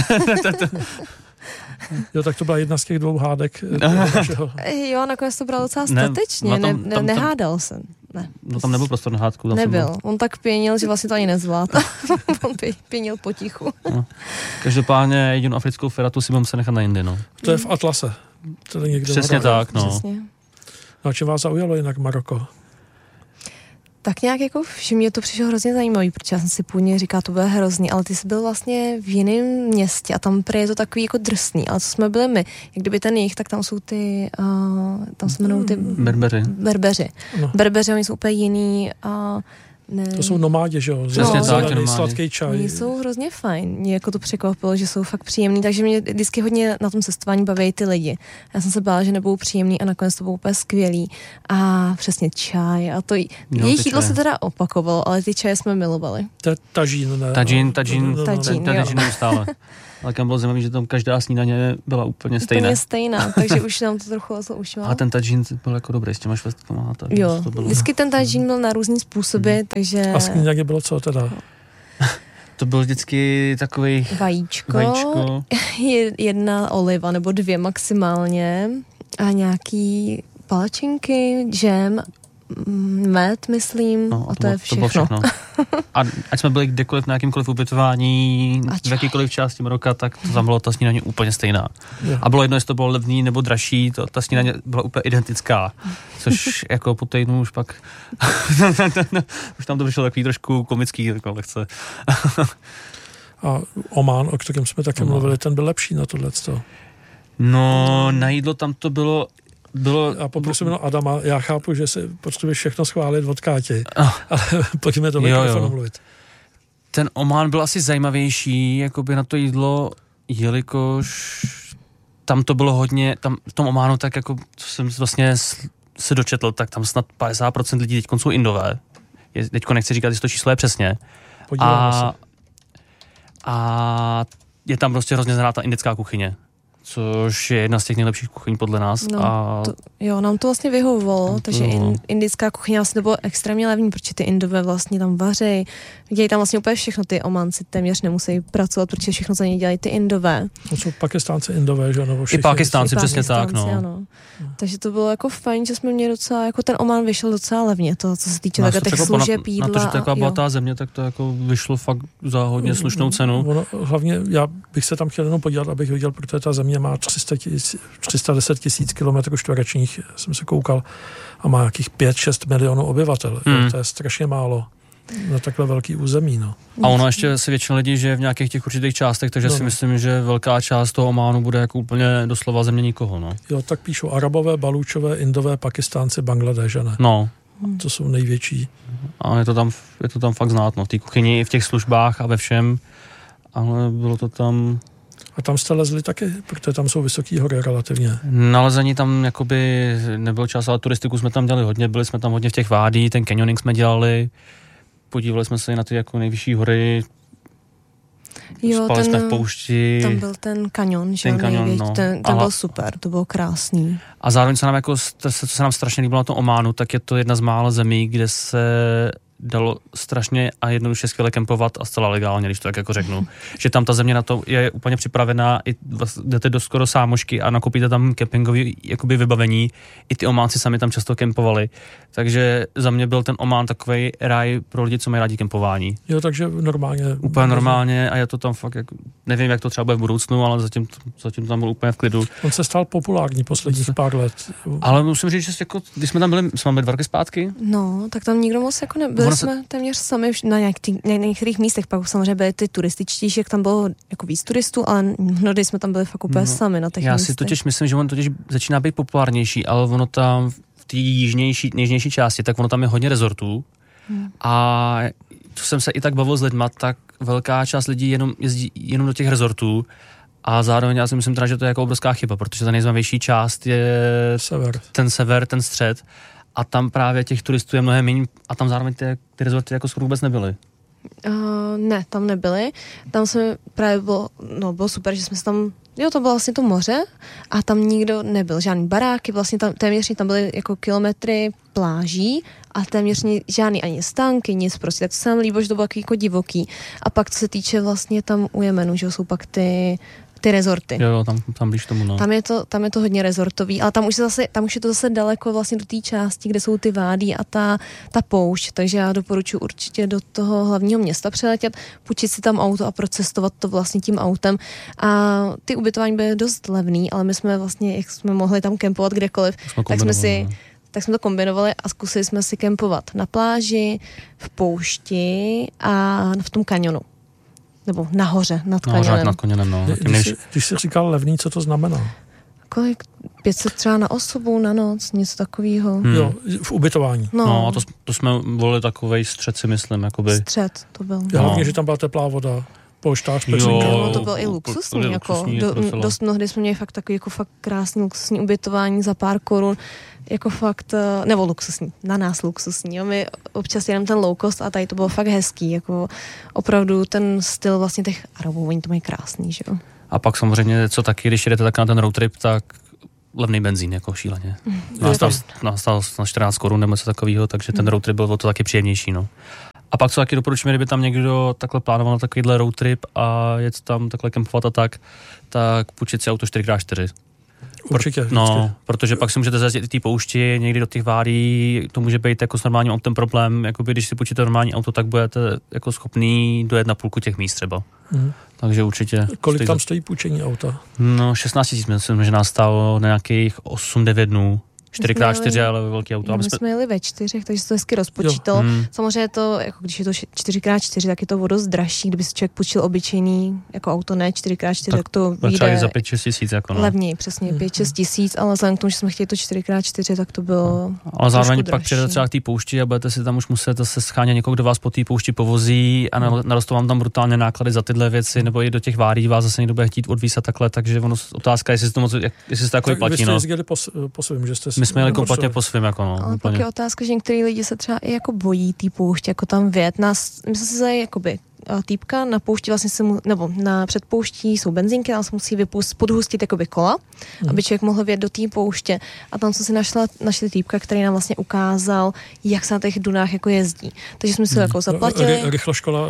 Jo, tak to byla jedna z těch 2 hádek. Jo, nakonec to bylo docela statečně, nehádal jsem. Ne. No tam nebyl prostor na hádku. Nebyl, on tak pěnil, že vlastně to ani nezvládl. On pěnil potichu. No. Každopádně jedinou africkou feratu si budeme se nechat na jindy, no. To je v Atlase. To je někde přesně tak, no. Přesně. No a čím vás zaujalo jinak Maroko? Tak nějak jako, že mě to přišlo hrozně zajímavý, protože já jsem si původně říkala, to bude hrozný, ale ty jsi byl vlastně v jiném městě a tam prý je to takový jako drsný, ale co jsme byli my, jak kdyby ten jich, tak tam jsou ty, tam se jmenují ty... Berbeři. No. Berbeři, oni jsou úplně jiný a... Ne. To jsou nomádi, že jo? Přesně tak, sladký čaj. Oni jsou hrozně fajn. Mě jako to překvapilo, že jsou fakt příjemný, takže mě vždycky hodně na tom cestování baví ty lidi. Já jsem se bála, že nebudou příjemný a nakonec to bylo úplně skvělý. A přesně čaj a to jejich jídlo se teda opakovalo, ale ty čaje jsme milovali. To je tažín, ne? Tažín neustále. Ale kam bylo zajímavé, že tam každá snídaně byla úplně stejná. Úplně stejná, takže už nám to trochu ušlo. A ten tažín byl jako dobrý, s těma švestkama. Jo, vždycky ten tažín byl na různý způsoby, takže... A snídaně bylo co teda? To byl vždycky takový vajíčko. Jedna oliva nebo 2 maximálně a nějaký palačinky, džem, med, myslím, no, a to je všechno. To bylo všechno. A ať jsme byli kdekoliv na jakýmkoliv ubytování, v jakýkoliv části Maroka, tak to tam bylo ta snídaně úplně stejná. A bylo jedno, jestli to bylo levný nebo dražší, ta snídaně byla úplně identická, což jako po týdnu už pak už tam to vyšlo takový trošku komický, jako lehce. A Oman, o kterém jsme taky mluvili, ten byl lepší na tohleto. No, na jídlo tam to bylo. A poprosím Adama, já chápu, že si potřebuješ všechno schválit od Káti, ale pojďme to mikrofonu mluvit. Ten Omán byl asi zajímavější jakoby na to jídlo, jelikož tam to bylo hodně, tam v tom Ománu tak jako, co jsem vlastně se dočetl, tak tam snad 50% lidí teď jsou Indové. Teďko nechci říkat, jestli to číslo je přesně. A je tam prostě hrozně zná ta indická kuchyně, což je jedna z těch nejlepších kuchyní podle nás. No, nám to vlastně vyhovovalo, takže indická kuchyně vlastně to bylo extrémně levný, protože ty Indové vlastně tam vaří, dělají tam vlastně úplně všechno, ty Ománci téměř nemusí pracovat, protože všechno za ně dělají ty Indové. To jsou Pakistánci Indové, že? Nebo i Pakistánci, přesně tak, no. Ano. Takže to bylo jako fajn, že jsme měli docela, jako ten Omán vyšel docela levně, to, co se týče těch služeb, jídla. Na to, že to je taková bohatá země, tak to jako vyšlo fakt za hodně slušnou cenu. Hlavně já bych se tam chtěl jenom podívat, abych viděl, protože ta země má 310 000 kilometrů čtverečních, jsem se koukal, a má nějakých 5-6 milionů obyvatel. To je strašně málo na takhle velký území. No. A ono ještě si většina lidí žije v nějakých těch určitých částech, takže si myslím, že velká část toho Ománu bude jako úplně doslova země nikoho. No. Jo, tak píšou Arabové, Balúčové, Indové, Pakistánci, Bangladéžané. No. To jsou největší. A je to tam fakt znát, no. V té kuchyni, v těch službách a ve všem. Ale bylo to tam... A tam jste lezli taky, protože tam jsou vysoký hory relativně. Nalezení tam jakoby nebyl čas, ale turistiku jsme tam dělali hodně, byli jsme tam hodně v těch vádí, ten canyoning jsme dělali, podívali jsme se na ty jako nejvyšší hory, spali jsme v poušti. Tam byl ten kanion, že ten byl super, to bylo krásný. A zároveň se nám jako, co se nám strašně líbilo na tom Ománu, tak je to jedna z mála zemí, kde se dalo strašně a jednoduše skvěle kempovat a zcela legálně, když to tak jako řeknu. Že tam ta země na to je úplně připravená, i jdete do skoro Sámošky a nakoupíte tam kempingový jakoby vybavení. I ty Ománci sami tam často kempovali. Takže za mě byl ten Omán takovej ráj pro lidi, co mají rádi kempování. Jo, takže normálně. Úplně normálně a je to tam fakt, jako, nevím, jak to třeba bude v budoucnu, ale zatím tam byl úplně v klidu. On se stal populární posledních pár let. Ale musím říct, že jako, když jsme tam byli 2 roky zpátky. No, tak tam nikdo moc jako nebyl. Jsme téměř sami na některých místech, pak samozřejmě byly ty turističtější, jak tam bylo jako víc turistů, ale mnohdy jsme tam byli fakt úplně sami na těch místech. Já si totiž myslím, že on totiž začíná být populárnější, ale ono tam v té jižnější části, tak ono tam je hodně rezortů a to jsem se i tak bavil s lidma, tak velká část lidí jezdí jenom do těch rezortů a zároveň já si myslím teda, že to je jako obrovská chyba, protože ta nejzajímavější část je ten sever, ten střed. A tam právě těch turistů je mnohem méně a tam zároveň ty rezorty jako skoro vůbec nebyly. Ne, tam nebyly. Tam jsme právě bylo super, že jsme se tam, to bylo vlastně to moře a tam nikdo nebyl, žádný baráky, vlastně téměř tam byly jako kilometry pláží a téměř žádný ani stánky, nic prostě, tak to se nám líbilo, že to bylo jako divoký. A pak co se týče vlastně tam u Jemenu, že jsou pak ty rezorty. Jo, tam blíž tomu, no. Tam je to hodně rezortový, ale tam už je to zase daleko vlastně do té části, kde jsou ty vádí a ta poušť, takže já doporučuji určitě do toho hlavního města přeletět, půjčit si tam auto a procestovat to vlastně tím autem. A ty ubytování byly dost levný, ale my jsme vlastně, jak jsme mohli tam kempovat kdekoliv, tak jsme to kombinovali a zkusili jsme si kempovat na pláži, v poušti a v tom kanionu. Nebo nahoře, nad kanionem. No. Když jsi říkal levný, co to znamená? Kolik? 500 třeba na osobu, na noc, něco takového. Jo, v ubytování. No a to jsme volili takovej střed, si myslím. Jakoby. Střed to byl. Hlavně, že tam byla teplá voda, polštář, pečenka. Jo, to bylo i luxusní. Dost mnohdy jsme měli fakt takový jako fakt krásný luxusní ubytování za pár korun. Jako fakt, nebo luxusní, na nás luxusní. Jo. My občas jenom ten low cost a tady to bylo fakt hezký. Jako opravdu ten styl vlastně těch Arabů, oni to mají krásný, že jo. A pak samozřejmě, co taky, když jedete tak na ten road trip, tak levný benzín, jako šíleně. Nastal na 14 korun nebo něco takového, takže ten road trip byl to taky příjemnější, no. A pak co taky doporučujeme, kdyby tam někdo takhle plánoval na takovýhle road trip a jet tam takhle kempovat a tak půjčit si auto 4x4. Určitě. Protože pak si můžete zajezdit i té poušti, někdy do těch vádí, to může být jako s normálním autem problém, jakoby když si půjčíte normální auto, tak budete jako schopný dojet na půlku těch míst třeba. Takže určitě. Kolik tam stojí půjčení auta? No 16 000, myslím, že nás stálo na nějakých 8-9 dnů. 4x4, ale velký auto. My jsme jeli ve 4, takže se to hezky rozpočítalo. Samozřejmě to, jako když je to 4x4, tak je to o dost dražší. Kdyby si člověk půjčil obyčejný jako auto, ne 4x4, tak to vyjde za 5-6 tisíc. Jako levněji, přesně 5-6 tisíc, ale vzhledem k tomu, že jsme chtěli to 4x4, tak to bylo ale zároveň pak přijde třeba k té poušti a budete si tam už muset zase schánět někoho, kdo vás po té poušti povozí a narostou vám tam brutálně náklady za tyhle věci, nebo i do těch várí vás zase někdo bude chtít odvízt a takhle, takže ono otázka, jestli se to jako vyplatí. Vy jste jezdili po svým, že jste my jsme jeli kompletně po svým, jako no. Ale pak je otázka, že některý lidi se třeba i jako bojí té pouště, jako tam vjet. My jsme si vzali jakoby týpka na poušti vlastně před pouští jsou benzínky, ale se musí podhustit jakoby kola, aby člověk mohl vjet do té pouště. A tam jsme si našli týpka, který nám vlastně ukázal, jak se na těch dunách jako jezdí. Takže jsme si to jako zaplatili. Rychloškola.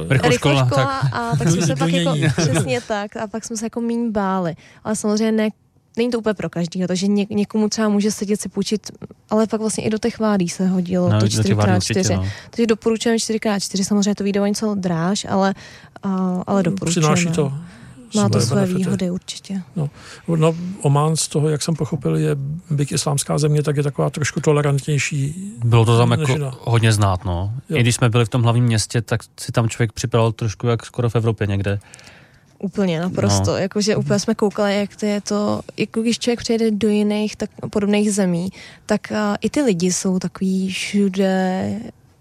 A tak jsme se pak jako, přesně tak, a pak jsme se jako míň báli. Ale samozřejmě není to úplně pro každýho, takže někomu třeba může sedět si půjčit, ale pak vlastně i do těch vádí se hodilo to 4x4. Takže doporučujeme 4x4, samozřejmě to vyjde o něco dráž, ale doporučujeme. Přináší to má to své výhody určitě. No, Omán z toho, jak jsem pochopil, je byť islámská země, tak je taková trošku tolerantnější. Bylo to tam jako hodně znát, no. Jo. I když jsme byli v tom hlavním městě, tak si tam člověk připadal trošku jak skoro v Evropě někde. Úplně, naprosto. Jakože úplně jsme koukali, jak to je to, jako když člověk přijede do jiných tak podobných zemí, tak i ty lidi jsou takový všude,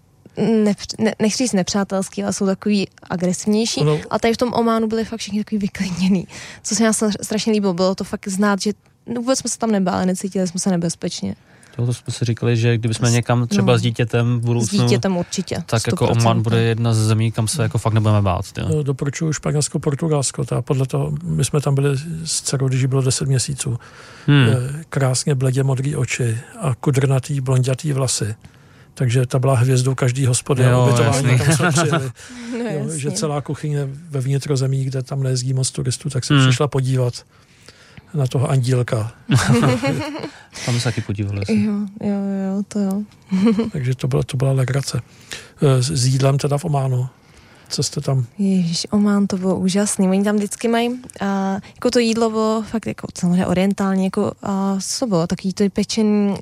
nechci říct nepřátelský, ale jsou takový agresivnější. A tady v tom Ománu byli fakt všichni takový vyklidněný. Co se nás strašně líbilo, bylo to fakt znát, že vůbec jsme se tam nebáli, necítili jsme se nebezpečně. To jsme si říkali, že kdybychom někam třeba s dítětem v budoucnu, s dítětem určitě, tak 100%. Jako Oman bude jedna z zemí, kam se jako fakt nebudeme bát. Doporučuji Španělsko, Portugalsko. Podle toho, my jsme tam byli s dcerou, když bylo 10 měsíců. Krásně bledě modrý oči a kudrnatý, blondětý vlasy. Takže ta byla hvězdou každý hospody a ubytování, tam jsme přijeli. Že celá kuchyně ve vnitrozemí, kde tam nejezdí moc turistů, tak se přišla podívat na toho andílka. Tam se taky podívali. Jo, to jo. Takže to byla legrace. S jídlem teda v Ománu. Co jste tam? Ježiš, Omán, to bylo úžasný. Oni tam vždycky mají, jako to jídlo bylo fakt jako samozřejmě orientální, jako co bylo, takový to pečený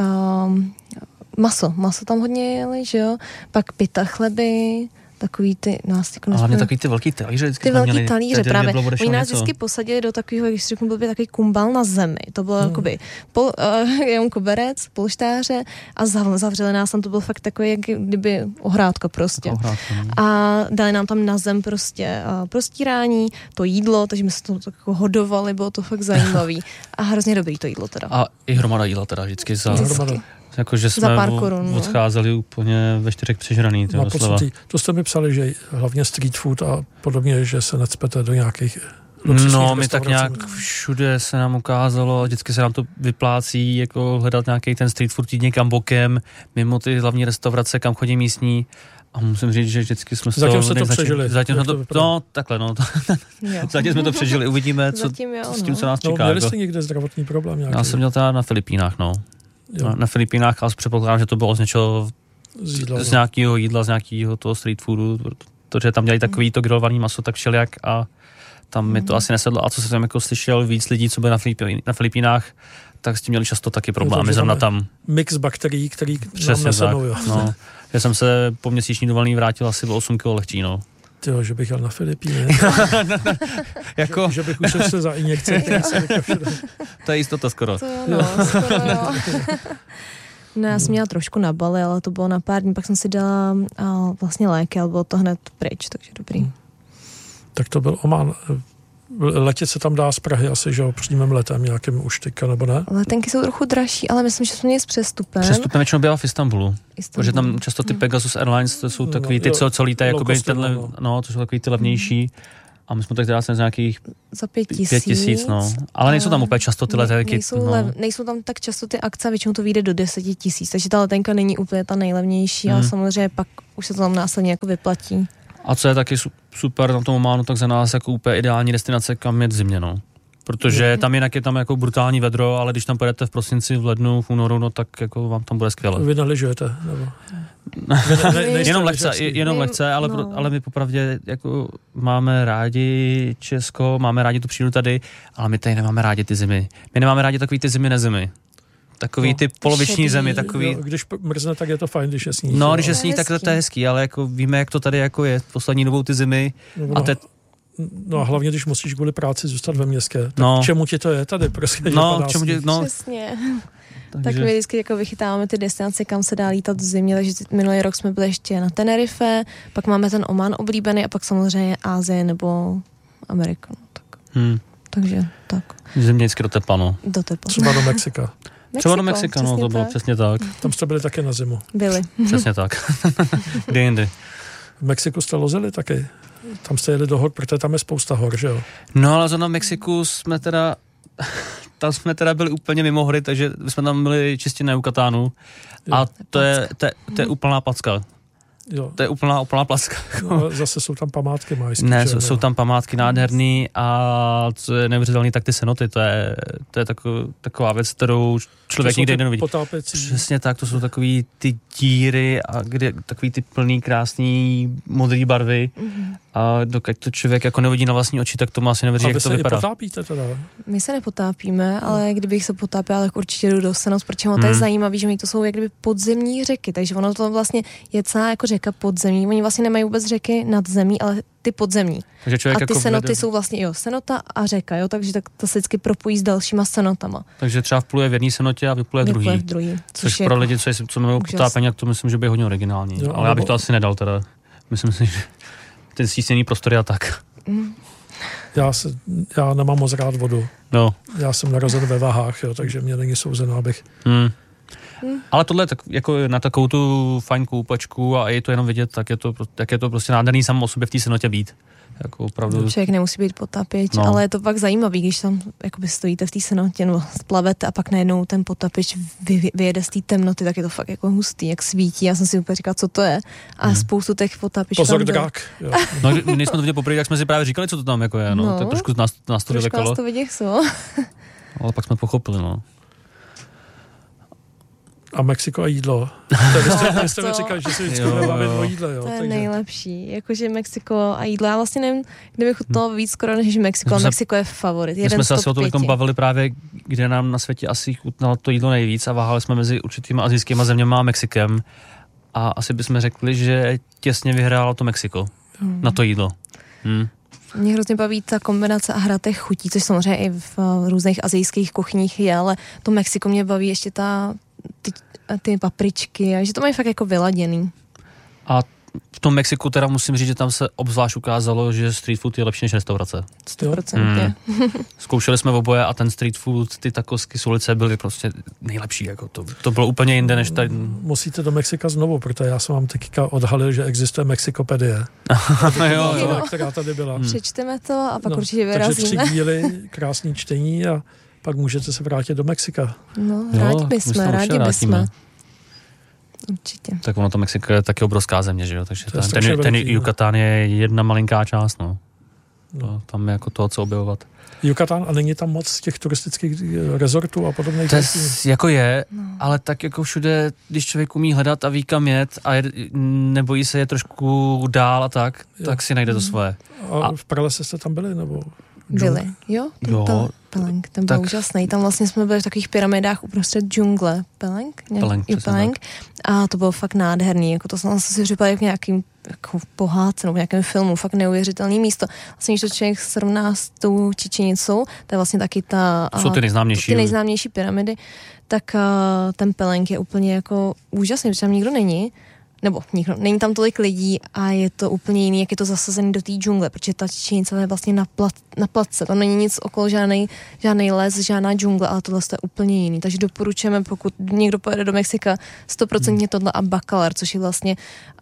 maso tam hodně jeli, že jo? Pak pita chleby, takový ty a hlavně takový ty velký talíře. Ty velký talíře, právě. Oni nás vždycky posadili do takového, jak si řeknu, byl by takový kumbal na zemi. To bylo jakoby jenom koberec, polštáře a zavřeli nás tam, to bylo fakt takový, jak kdyby ohrádka prostě. A dali nám tam na zem prostě prostírání, to jídlo, takže my se to jako hodovali, bylo to fakt zajímavý. A hrozně dobrý to jídlo teda. A i hromada jídla teda vždycky jakože jsme odcházeli úplně ve 4 přežraný. To jste mi psali, že hlavně street food a podobně, že se necpete do nějakých my tak nějak všude se nám ukázalo, vždycky se nám to vyplácí jako hledat nějaký ten street food jít někam bokem, mimo ty hlavní restaurace, kam chodí místní. A musím říct, že vždycky jsme Zatím se to přežili. Zatím jsme to přežili. Uvidíme, co s tím, co nás čeká. Měli jste někde zdravotní problém nějaký? Já jsem měl teda na Filipínách, Na Filipínách, ale předpokládám, že to bylo z něčeho, z nějakého jídla, z nějakého toho street foodu, protože tam dělají takový to grillovaný maso, tak všelijak a tam mi to asi nesedlo. A co jsem jako slyšel víc lidí, co byli na Filipínách, tak s tím měli často taky problémy. Zrovna tam mix bakterií, který nám nesednou. Já jsem se po měsíční dovolený vrátil asi o 8 kg lehčí, Tyjo, že bych jel na Filipíny. Jako... že bych ušel za injekce. To je jistota skoro. To skoro jo. No, já jsem měla trošku na Bali, ale to bylo na pár dní, pak jsem si dala vlastně léky, ale bylo to hned pryč, takže dobrý. Tak to byl Oman. Letět se tam dá z Prahy asi, že jo, přímým letem nějakým už teďka, nebo ne? Letenky jsou trochu dražší, ale myslím, že jsme měli s přestupem. Přestupem většinou bývá v Istanbulu. Protože tam často ty Pegasus Airlines, to jsou takový ty, co lítají, jakoby tenhle, to jsou takový ty levnější. A my jsme tak teda z nějakých za 5 tisíc, Ale nejsou tam úplně často ty letenky. Nejsou tam tak často ty akce, většinou to vyjde do 10 tisíc, takže ta letenka není úplně ta nejlevnější, ale samozřejmě pak už se to tam následně jako vyplatí. A co je taky super na tom Ománu, tak za nás jako úplně ideální destinace, kam jet zimně, Protože tam jinak je tam jako brutální vedro, ale když tam pojedete v prosinci, v lednu, v únoru, tak jako vám tam bude skvěle. Vy nelyžujete, nebo? Jenom lehce, ale my popravdě jako máme rádi Česko, máme rádi tu přírodu tady, ale my tady nemáme rádi ty zimy. My nemáme rádi takový ty zimy nezimy. Takový ty poloviční zemi, takový... Jo, když mrzne, tak je to fajn, když je sníh. No, když je sníh, tak to je hezký, ale jako víme, jak to tady jako je poslední dobou ty zimy. No a hlavně, když musíš kvůli práci zůstat ve městě, tak k čemu ti to je tady? Prostě, Přesně. Tak my vždycky jako vychytáváme ty destinace, kam se dá lítat v zimě, takže minulý rok jsme byli ještě na Tenerife, pak máme ten Oman oblíbený a pak samozřejmě Ázie nebo Amerika. No, tak. Takže tak. Zimě vždycky do tepla, no. Do tepla. Třeba do Mexika. Třeba do Mexika, no, to bylo přesně tak. Tam jste byli také na zimu. Byli. Přesně tak. Kde jindy. V Mexiku jste lozili taky? Tam jste jeli do hor, protože tam je spousta hor, že jo? No, ale zrovna v Mexiku tam jsme teda byli úplně mimo hory, takže jsme tam byli čistě na Yucatánu a to je úplná placka. Jo. To je úplná placka. No, zase jsou tam památky majské. Ne, jsou tam památky nádherný a co je neuvěřitelný, tak ty cenoty, to je taková věc, kterou člověk nikdy nevidí. Přesně tak, to jsou takový ty díry a takový ty plný, krásný, modrý barvy a dokud to člověk jako nevidí na vlastní oči, tak to má asi nevěří, jak to vypadá. A vy se potápíte teda? My se nepotápíme, ale kdybych se potápila, tak určitě jdu do Senos, protože to je zajímavé, že to jsou jak kdyby podzemní řeky, takže ono to vlastně je celá jako řeka podzemní. Oni vlastně nemají vůbec řeky nad zemí, ale ty podzemní. Takže člověk a ty jako cenoty jsou vlastně, senota a řeka, jo, takže tak to se vždycky propojí s dalšíma cenotama. Takže třeba vpluje v jedné cenotě a vypluje v druhý. Což pro lidi, co mají potápění, tak to myslím, že by hodně originální. Jo, ale já bych to asi nedal teda. Myslím si, že ten stísněný prostor je tak. Já nemám moc rád vodu. No. Já jsem narozen ve Vahách, jo, takže mě není souzeno, abych... Ale tohle tak, jako na takovou tu fajn koupačku a je to jenom vidět, tak je to prostě nádherný samo o sobě v té cenotě být. Jako opravdu... Člověk nemusí být potapič, ale je to pak zajímavý, když tam jakoby stojíte v té cenotě nebo splavete a pak najednou ten potapič vyjede z té temnoty, tak je to fakt jako hustý, jak svítí. Já jsem si úplně říkal, co to je. A spoustu těch potapičů. Pozor, drak. No, když jsme to viděli poprvé, tak jsme si právě říkali, co to tam jako je. No. To trošku nás to vylekalo. Trošku to vyděsilo. Ale pak jsme pochopili, no. A Mexiko a jídlo. Vy jste mi říkali, že se vždycky bavit o jídle. Jo, to je nejlepší. Jakože Mexiko a jídlo. Já vlastně nevím, kde bych chutnalo víc skoro než Mexiko. Mexiko je favorit. My jsme se asi o tom bavili právě, kde nám na světě asi chutnalo to jídlo nejvíc a váhali jsme mezi určitýma asijskýma zeměma a Mexikem. A asi bychom řekli, že těsně vyhrálo to Mexiko na to jídlo. Mě hrozně baví ta kombinace a hra těch chutí, což samozřejmě i v různých asijských kuchyních je, ale to Mexiko mě baví ještě ty papričky a že to mají fakt jako vyladěný. A v tom Mexiku teda musím říct, že tam se obzvlášť ukázalo, že street food je lepší než restaurace. 100%. Zkoušeli jsme oboje a ten street food, ty tacosky z ulice byly prostě nejlepší. Jako to bylo úplně jinde než tady. Musíte do Mexika znovu, protože já jsem vám teďka odhalil, že existuje Mexikopedie. jo. Která tady byla. Přečteme to a pak určitě vyrazíme. Takže 3 díly, krásný čtení a pak můžete se vrátit do Mexika. No, rádi bychom. Určitě. Tak ono to Mexiko je taky obrovská země, že jo? Takže ten Yucatán je jedna malinká část, no. Tam je jako to, co objevovat. Yucatán a není tam moc těch turistických rezortů a podobných. To jako je, ale tak jako všude, když člověk umí hledat a ví kam jet a nebojí se je trošku dál a tak si najde to svoje. A v pralese jste tam byli, nebo? Byli, jo. Pelenk, ten byl úžasný. Tam vlastně jsme byli v takových pyramidách uprostřed džungle. Pelenk. A to bylo fakt nádherný. Jako to jsem si říkala jak v nějakým jako pohádce nebo v nějakém filmu. Fakt neuvěřitelné místo. Vlastně, když to člověk srovná s tou Čičenicou, to je vlastně taky jsou ty nejznámější pyramidy, tak ten Pelenk je úplně jako úžasný, protože tam nikdo není. Není tam tolik lidí a je to úplně jiný, jak je to zasazený do té džungle, protože ta Čičenica je vlastně na placce, tam není nic okolo, žádný les, žádná džungle, ale tohle je úplně jiný, takže doporučujeme, pokud někdo pojede do Mexika, 100% tohle a Bacalar, což je vlastně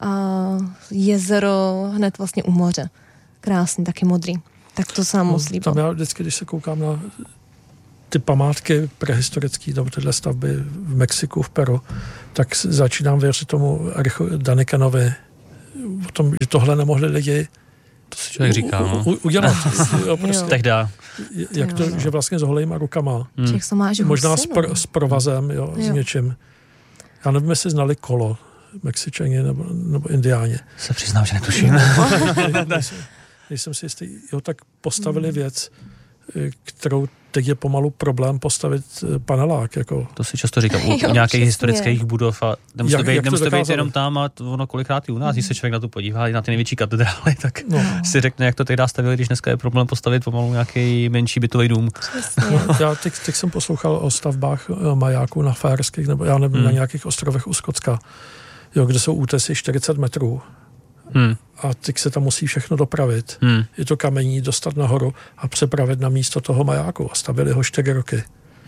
jezero hned vlastně u moře. Krásný, taky modrý. Tak to se nám moc líbilo. Tam já vždycky, když se koukám na ty památky prehistorické nebo tyhle stavby v Mexiku, v Peru, tak začínám věřit tomu Danikanovi o tom, že tohle nemohli lidi to si člověk říká, udělat. Prostě, tehda. Jak to, že vlastně s holejma rukama. Možná s provazem, s něčím. Já nevím, jestli znali kolo Mexičani nebo Indiáni. Se přiznám, že netuším. Nejsem si jistý. Tak postavili věc, kterou teď je pomalu problém postavit panelák. Jako. To si často říkám u nějakých historických budov a nemusíte být jenom tam a ono kolikrát i u nás, když se člověk na to podívá, i na ty největší katedrály, tak si řekne, jak to tehdy stavili, když dneska je problém postavit pomalu nějaký menší bytový dům. Já teď jsem poslouchal o stavbách majáků na Faerských, nebo já nevím, na nějakých ostrovech u Skotska, kde jsou útesy 40 metrů. A teď se tam musí všechno dopravit. Je to kamení, dostat nahoru a přepravit na místo toho majáku. A stavili ho 4 roky.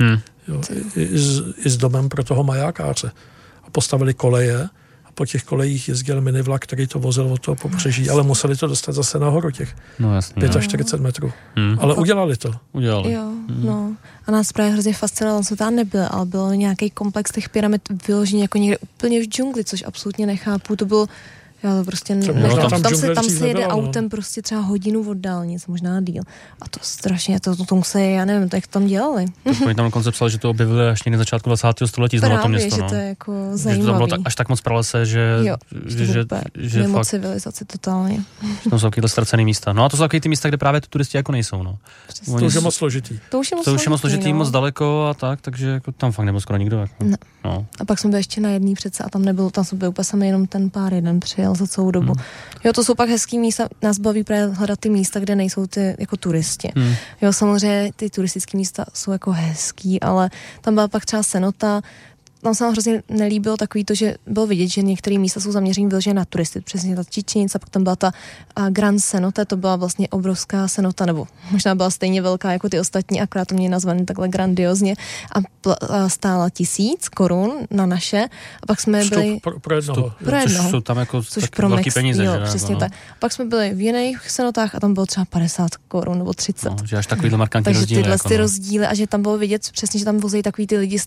I s domem pro toho majákáře. A postavili koleje a po těch kolejích jezdil minivlak, který to vozil od toho pobřeží, ale museli to dostat zase nahoru těch 45 metrů. Ale udělali to. Jo, no. A nás právě hrozně fascinovalo, co tam nebyl, ale byl nějaký komplex těch pyramid vyložený jako někde úplně v džungli, což absolutně nechápu. To bylo já to prostě tam se jede autem prostě třeba hodinu od dálnic, možná díl. A to strašně, to musí, já nevím, jak tam dělali. Oni tam dokonce psali, že to objevili až někdy na začátku 20. století znovu to město. Právě, že to je jako zajímavý. Že to bylo až tak moc pralese, že mimo fakt, civilizaci totálně. Že tam jsou takovýhle ztracený místa. No a to jsou takový ty místa, kde právě turisti jako nejsou, no. To už je moc složitý. To už je moc složitý, moc daleko a tak, takže jako tam fakt nebyl skoro nikdo. Jako. No. A pak jsme byli ještě na jedný přece a tam nebyl, tam jsme byli úplně sami, jenom ten pár jeden přijel za celou dobu. Jo, to jsou pak hezký místa, nás baví právě hledat ty místa, kde nejsou ty jako turisti. Jo, samozřejmě ty turistické místa jsou jako hezký, ale tam byla pak třeba Senota. Tam se nám hrozně nelíbilo takový to, že bylo vidět, že některé místa jsou zaměřený vyloženě na turisty, přesně ta Čičenice, pak tam byla ta Grand Cenote, to byla vlastně obrovská cenota, nebo možná byla stejně velká jako ty ostatní, akorát to měli nazvaný takhle grandiozně a stála 1000 korun na naše a pak jsme byli... Pro jednoho. Což jsou tam jako velký peníze, jo, že ne? Přesně tak. Pak jsme byli v jiných cenotách a tam bylo třeba 50 korun nebo 30. No, že až takovýhle markantní rozdíly. Takže tyhle ty rozdíly a že tam bylo vidět přesně, že tam vozejí takový ty lidi z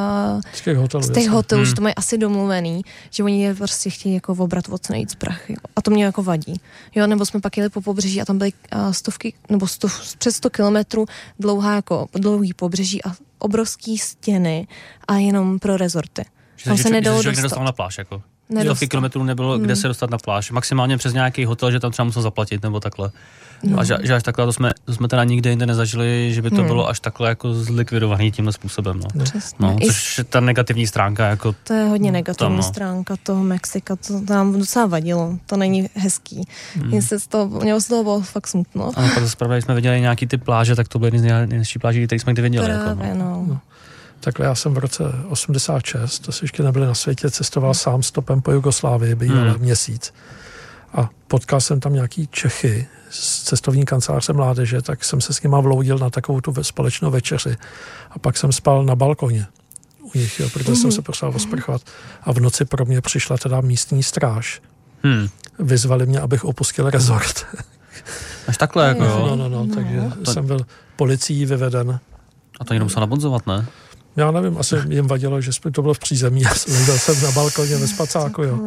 těch hotelů, že to mají asi domluvený, že oni je prostě chtějí jako obrat od co nejvíc prachy. A to mě jako vadí. Jo, nebo jsme pak jeli po pobřeží a tam byly stovky, nebo přes 100 kilometrů dlouhý pobřeží a obrovský stěny a jenom pro rezorty. Tam se nedalo dostat na pláž, jako. 100 kilometrů nebylo, kde se dostat na pláž. Maximálně přes nějaký hotel, že tam třeba musel zaplatit, nebo takhle. No. A že až takhle, to jsme teda nikde jinde nezažili, že by to bylo až takhle jako zlikvidovaný tímhle způsobem. No. Což je ta negativní stránka. Jako to je hodně negativní stránka toho Mexika, to nám docela vadilo, to není hezký. Mě se z toho bylo fakt smutno. A pak zase jsme viděli nějaký ty pláže, tak to byly jedny z nejhezčích pláží, které jsme kdy viděli. Právě, jako, Takhle já jsem v roce 86, to si ještě nebyli na světě, cestoval sám stopem po Jugoslávii, bývalý měsíc. A potkal jsem tam nějaký Čechy z cestovní kanceláře mládeže, tak jsem se s nima vloudil na takovou tu společnou večeři. A pak jsem spal na balkoně u nich, protože jsem se potřeboval osprchovat. A v noci pro mě přišla teda místní stráž. Vyzvali mě, abych opustil rezort. Až takhle, jako jo? No, takže jsem byl policií vyveden. A to jenom musel nabonzovat, ne? Já nevím, asi jim vadilo, že to bylo v přízemí. Já jsem na balkoně ve spacáku, jo.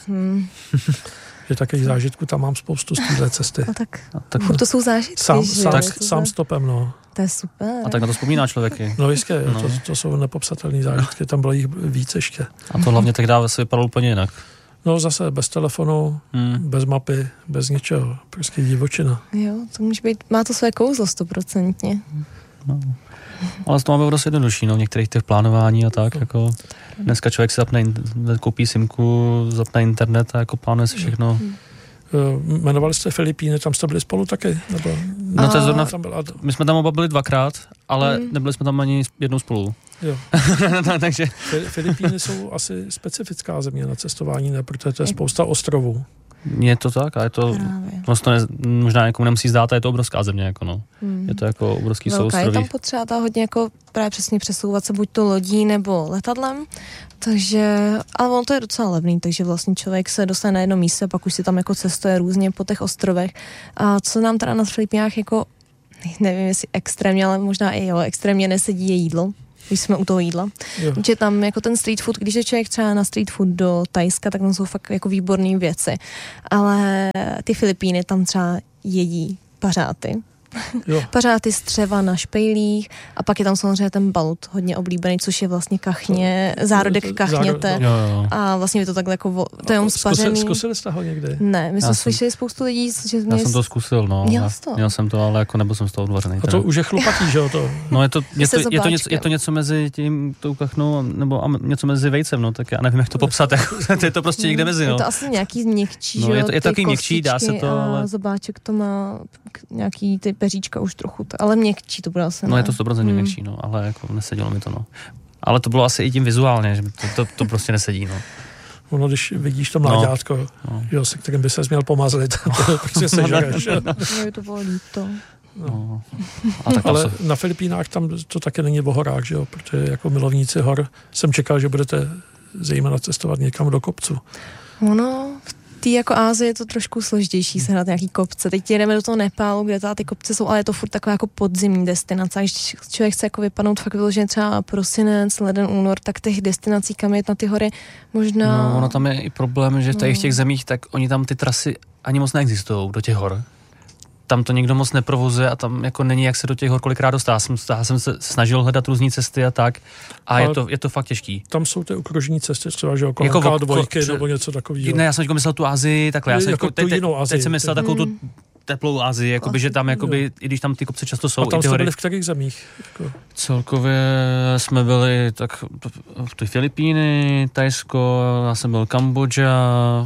Že takových zážitků tam mám spoustu z téhle cesty. Tak furt to jsou zážitky, sám stopem, no. To je super. A tak na to vzpomíná člověk. No jistě, to jsou nepopsatelné zážitky, tam bylo jich víc ještě. A to hlavně tehdy se vypadalo úplně jinak. No zase bez telefonu, bez mapy, bez ničeho, prostě divočina. Jo, to může být, má to své kouzlo 100%. No. Ale to má bylo dost jednodušší, v některých těch plánování a tak, jako dneska člověk si koupí simku, zapne internet a jako plánuje si všechno. Jmenovali jste Filipíny, tam jste byli spolu taky? Nebo... No to je zrovna, my jsme tam oba byli 2krát, ale nebyli jsme tam ani jednou spolu. Jo. Takže... Filipíny jsou asi specifická země na cestování, ne? Protože to je spousta ostrovů. Je to tak, a je to vlastně možná někomu nemusí zdát, a je to obrovská země, jako no. Je to jako obrovský souostroví. Je tam potřeba ta hodně jako právě přesně přesouvat se buď to lodí nebo letadlem, takže, ale on to je docela levný, takže vlastně člověk se dostane na jedno místo, pak už si tam jako cestuje různě po těch ostrovech. A co nám teda na Filipínách jako, nevím jestli extrémně, ale možná i extrémně nesedí je jídlo. Když jsme u toho jídla. Že tam jako ten street food, když je člověk třeba na street food do Thajska, tak tam jsou fakt jako výborné věci. Ale ty Filipíny tam třeba jedí pařáty. Pařáty z dřeva na špejlích a pak je tam samozřejmě ten balut hodně oblíbený, což je vlastně kachně, zárodek kachněte. A vlastně je to takhle jako, to je spařený. Zkusili jste ho někdy? Ne, my jsme slyšeli spoustu lidí, že já jsem to zkusil, no. Měl jsem to, ale jako nebyl jsem z toho odvařený. A to už je chlupatý, že jo? No je to něco mezi tím tou kachnou nebo něco mezi vejcem, no, tak já nevím, jak to popsat, to je to prostě někde mezi, no. Je to asi nějaký měkčí, no, že jo? Je to taky měkčí, dá se to, ale... Zobáček to má nějaký ty peříčka už trochu, ale měkčí to bude asi. No je to 100% měkčí, no, ale jako nesedělo mi to, no. Ale to bylo asi i tím vizuálně, že to prostě nesedí, no. Ono, když vidíš to mláďátko, jo, se kterým by se měl pomazlit, to prostě sežereš. Mě to bylo líto. No. Ale na Filipínách tam to taky není o horách, že jo? Protože jako milovníci hor jsem čekal, že budete zejména cestovat někam do kopců. Ono, v té jako Ázii je to trošku složitější sehnat nějaký kopce. Teď jedeme do toho Nepálu, kde ty kopce jsou, ale je to furt taková jako podzimní destinace. Když člověk chce jako vypadnout fakt vyloženě třeba prosinec, leden, únor, tak těch destinací, kam jet na ty hory, možná... No, ono tam je i problém, že v těch zemích, tak oni tam ty trasy ani moc neexistují do těch hor. Tam to nikdo moc neprovozuje a tam jako není, jak se do těch hor kolikrát dostat. Já jsem se snažil hledat různý cesty a tak a je to fakt těžký. Tam jsou ty okružní cesty, třeba že jako K2 nebo něco takového. Ne, já jsem myslel tu Asii, takhle. Já jsem jako teď jsem myslel takovou tu teplou Asii, jakoby, že tam, jakoby, i když tam ty kopce často jsou. A tam jste byli v kterých zemích? Jako? Celkově jsme byli tak v ty Filipíny, Thajsko, já jsem byl Kambodža.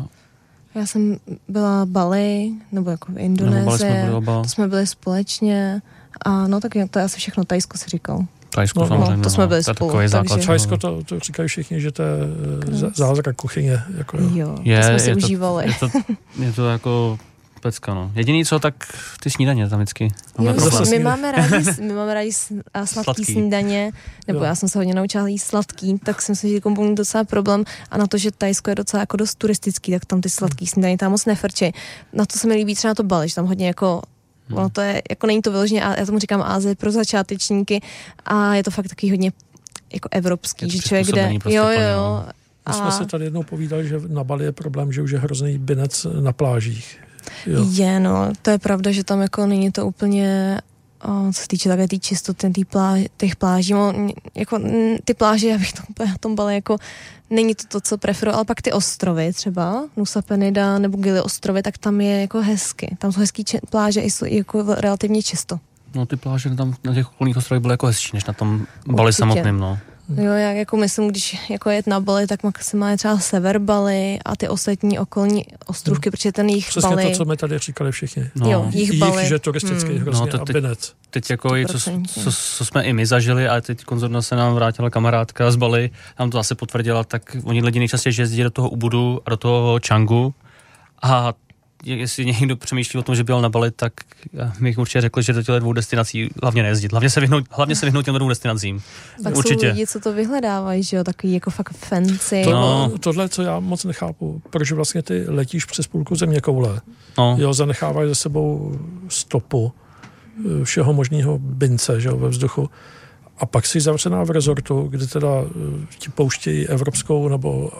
Já jsem byla Bali, nebo jako v Indonésii, to jsme byli společně a no tak to je asi všechno, Thajsko si říkal. Thajsko samozřejmě, to jsme byli spolu. Thajsko to říkají všichni, že to je zázrak kuchyně. Jako, jo, to jsme si užívali. Je to jako pecka, no. Jediný co, tak ty snídaně tam vždycky. My máme rádi sladký snídaně, nebo já jsem se hodně naučila jíst sladký, tak si myslím, že komponuje docela problém a na to, že Thajsko je docela jako dost turistický, tak tam ty sladký snídaně tam moc nefrčí. Na to se mi líbí třeba to Bali, že tam hodně jako ono to je, jako není to vyloženě, já tomu říkám Ázie pro začátečníky a je to fakt taky hodně jako evropský, že člověk jde, prostě jo. My jsme se tady jednou povídali, že na Bali je problém, že už je hrozný binec na plážích. Jo. No, to je pravda, že tam jako není to úplně, co se týče takové té čistoty těch pláží, jako ty pláže, já bych na tom Bali jako není to, co preferuji, ale pak ty ostrovy třeba, Nusa Penida nebo Gili ostrovy, tak tam je jako hezky. Tam jsou hezký pláže i jsou jako relativně čisto. No ty pláže tam na těch okolních ostrovech byly jako hezčí, než na tom Bali samotným, no. Jo, já jako myslím, když jako jet na Bali, tak maximálně třeba sever Bali a ty ostatní okolní ostrovky, protože ten jich Přesně Bali... to, co my tady říkali všichni. No. Jo, jich Bali. Že turistický hrozně a binec. Teď jako i co jsme i my zažili a teď konzorna se nám vrátila kamarádka z Bali, nám to zase potvrdila, tak oni lidi nejčastěji jezdí do toho Ubudu a do toho Changu a jestli někdo přemýšlí o tom, že byl na Bali, tak bych určitě řekl, že do těch dvou destinací hlavně nejezdit. Hlavně se vyhnout těm dvou destinacím. Tak určitě. Jsou lidi, co to vyhledávají, že jo, takový jako fakt fancy. Tohle, co já moc nechápu, proč vlastně ty letíš přes půlku zeměkoule. Jo, zanechávají za sebou stopu všeho možného bince, že jo, ve vzduchu. A pak si zavřená v rezortu, kde teda ti pouštějí evropskou nebo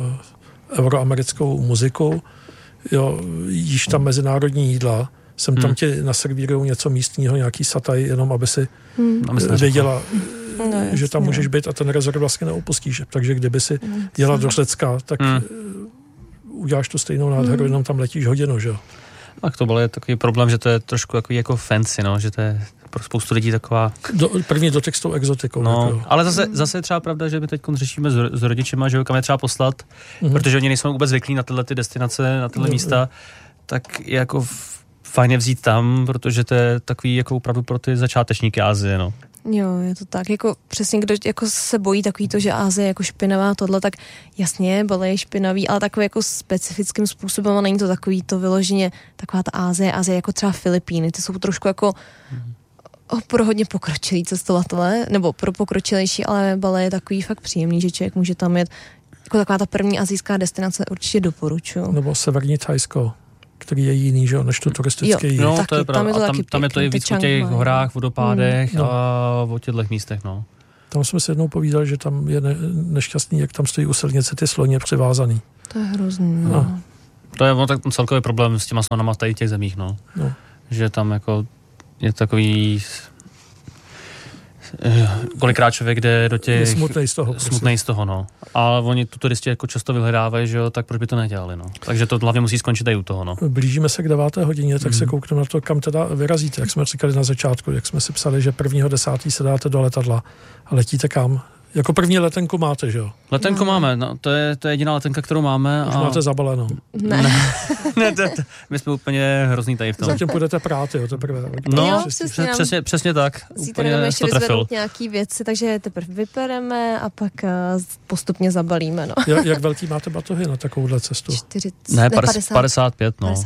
euroamerickou muziku, jo, jíš tam mezinárodní jídla, sem tam ti naservírujou něco místního, nějaký sataj, jenom aby si věděla, že tam můžeš být a ten rezort vlastně neopustíš. Takže kdyby si jela do Řecka, tak uděláš tu stejnou nádheru, jenom tam letíš hodinu, že jo. Tak to byl takový problém, že to je trošku jako fancy, no, že to je pro spoustu lidí taková... První dotek s tou exotikou. No, jako. ale zase je třeba pravda, že my teď řešíme s rodičema, že ho kam je třeba poslat, protože oni nejsou vůbec zvyklí na tyhle ty destinace, na tyhle místa, tak je jako fajn vzít tam, protože to je takový jako opravdu pro ty začátečníky Asie, no. Jo, je to tak, jako přesně kdo jako se bojí takový to, že Asie je jako špinavá tohle, tak jasně, Bali je špinavý, ale takový jako specifickým způsobem a není to takový to vyloženě, taková ta Asie jako třeba Filipíny, ty jsou trošku jako pro hodně pokročilý cestovatele, nebo pro pokročilejší, ale Bali je takový fakt příjemný, že člověk může tam jet, jako taková ta první asijská destinace určitě doporučuji. Nebo severní Thajsko, který je jiný, že jo, než to turistický. No, taky, to je pravda. Tam je to i víc o těch horách, vodopádech a o těchto místech, no. Tam jsme si jednou povídali, že tam je nešťastný, jak tam stojí u silnice ty sloně přivázaný. To je hrozný, To je tak celkový problém s těma slonama v těch zemích, no. Že tam jako je takový kolikrát člověk jde do těch... Smutnej z toho, no. Ale oni tu turisti jako často vyhledávají, že jo, tak proč by to nedělali, no. Takže to hlavně musí skončit i u toho, no. Blížíme se k 9. hodině, tak se koukneme na to, kam teda vyrazíte, jak jsme říkali na začátku, jak jsme si psali, že 1.10. se dáte do letadla a letíte kam? Jako první letenku máte, že jo? Letenku máme, no, to je jediná letenka, kterou máme. Už máte zabalenou. Ne, my jsme úplně hrozný tady v tom. Zatím půjdete prát, jo, teprve. No, přesně tak. Úplně to trefil. Nějaký věci, takže teprve vypereme a pak postupně zabalíme, no. Jak velký máte batohy na takovouhle cestu? 55, no.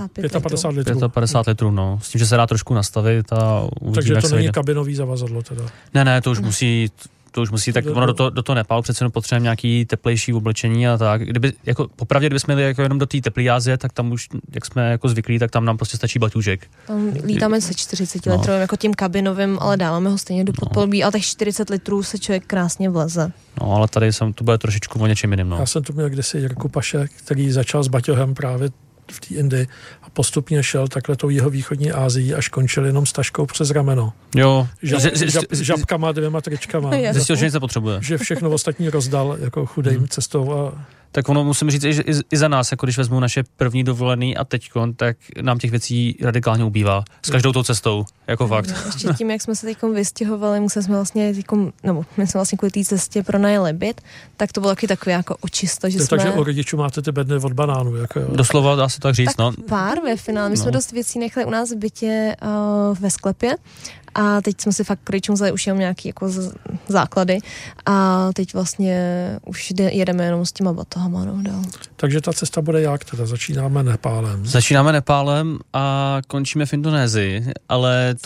55 litrů, no. S tím, že se dá trošku nastavit a uvidíme, takže to není kabinový zavazadlo teda? Ne, to už musí, tak ono do toho Nepálu přece jenom potřebujeme nějaký teplejší oblečení a tak. Popravdě, kdybychom jeli jako jenom do té teplé Asie, tak tam už, jak jsme jako zvyklí, tak tam nám prostě stačí baťůžek. Tam lítáme se 40 litrovým, jako tím kabinovým, ale dáváme ho stejně do podpolubí, ale těch 40 litrů se člověk krásně vleze. No, ale tady to bude trošičku o něčem jiným, no. Já jsem tu měl kdysi Jirku Paše, který začal s baťohem právě v té Indii a postupně šel takhle tou jihovýchodní Ázií, až končil jenom s taškou přes rameno. Jo. Žabkama, 2 tričkama. Zjistil, že nic nepotřebuje. Že všechno ostatní rozdal jako chudým cestou. Tak ono musím říct, že i za nás, jako když vezmu naše první dovolený a teďkon, tak nám těch věcí radikálně ubývá. S každou tou cestou, jako fakt. Ještě tím, jak jsme se teďkom vystěhovali, my jsme vlastně kvůli té cestě pronajeli byt, tak to bylo takový jako očisto, že jsme... Takže u rodičů máte ty bedny od banánů, jako jo. Doslova dá se tak říct, tak pár ve finále. My jsme dost věcí nechali u nás v bytě ve sklepě. A teď jsme si fakt rodičům vzali už jenom nějaký jako základy a teď vlastně už jedeme jenom s těma batohama, no, dál. Takže ta cesta bude jak teda? Začínáme Nepálem a končíme v Indonésii, ale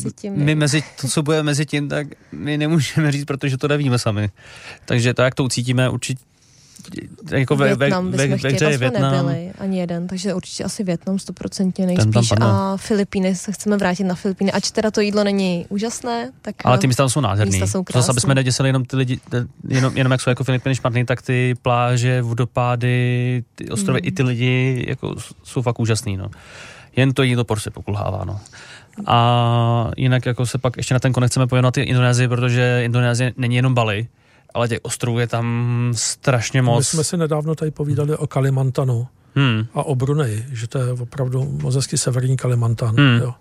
co bude mezi tím, tak my nemůžeme říct, protože to nevíme sami. Takže to, jak to ucítíme, určitě jako Vietnam bychom chtěli, nebyli ani jeden, takže určitě asi Vietnam 100% nejspíš a Filipíny, se chceme vrátit na Filipíny, ač teda to jídlo není úžasné, tak... Ale ty místa jsou nádherný. Zase, aby jsme neděsili jenom ty lidi, jenom jak jsou jako Filipíny špatný, tak ty pláže, vodopády, ty ostrovy i ty lidi jako jsou fakt úžasný, no. Jen to jídlo prostě pokulhává, no. A jinak jako se pak ještě na ten konec chceme pověnovat i Indonésii, protože Indonésie není jenom Bali, ale těch ostrovů je tam strašně moc. My jsme si nedávno tady povídali o Kalimantanu a o Bruneji, že to je opravdu moc hezky severní Kalimantan. Jo.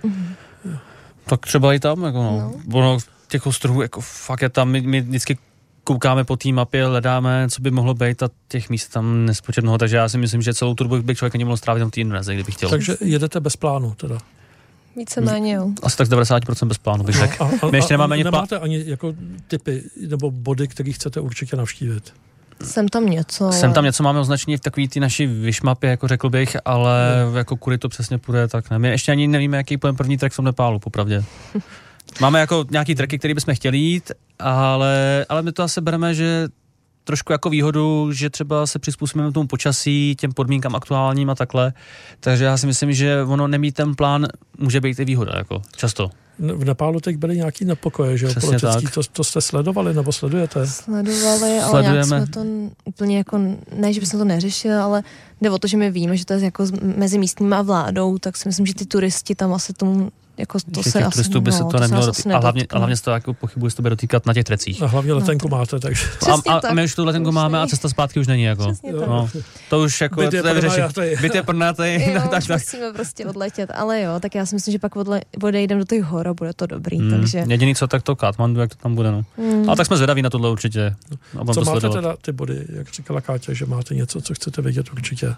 Tak třeba i tam, jako no. Ono těch ostrovů jako fakt je tam, my vždycky koukáme po té mapě, hledáme, co by mohlo být a těch míst tam nespočet mnoho, takže já si myslím, že celou turbu bych člověk nemohl strávit tam v té Indonésii, kdyby chtěl. Takže jedete bez plánu teda? Víceméně, jo. Asi tak z 90% bez plánu bych řekl. My ještě nemáme ani nemáte ani jako typy nebo body, které chcete určitě navštívit? Sem tam něco máme označení v takový ty naší vyšmapě, jako řekl bych, ale jako kudy to přesně půjde, tak ne. My ještě ani nevíme, jaký půjdeme první trek v tom Nepálu, popravdě. Máme jako nějaký treky, který bychom chtěli jít, ale my to asi bereme, že trošku jako výhodu, že třeba se přizpůsobíme tomu počasí, těm podmínkám aktuálním a takhle. Takže já si myslím, že ono nemít ten plán může být i výhoda, jako často. V Nepálu teď byly nějaký nepokoje, že jo, politický, to jste sledovali nebo sledujete? Sledujeme. Ale nějak jsme to úplně jako, ne, že bychom to neřešili, ale jde o to, že my víme, že to je jako mezi místníma vládou, tak si myslím, že ty turisti tam asi tomu jako to se asi, turistů by se to nemělo dotýkat. A hlavně se to jako pochybuji, že to bude dotýkat na těch trecích. A hlavně letenku máte, takže. A my už tu letenku máme a cesta zpátky už není jako. No, to už jako byt je pronajatý. Musíme prostě odletět, ale jo, tak já si myslím, že pak odejdeme do těch hor a bude to dobrý, takže. Jediný co, tak to Katmandu, jak to tam bude, no. A tak jsme zvědaví na tohle určitě. Co máte teda ty body, jak říkala Káťa, že máte něco, co chcete vědět určitě?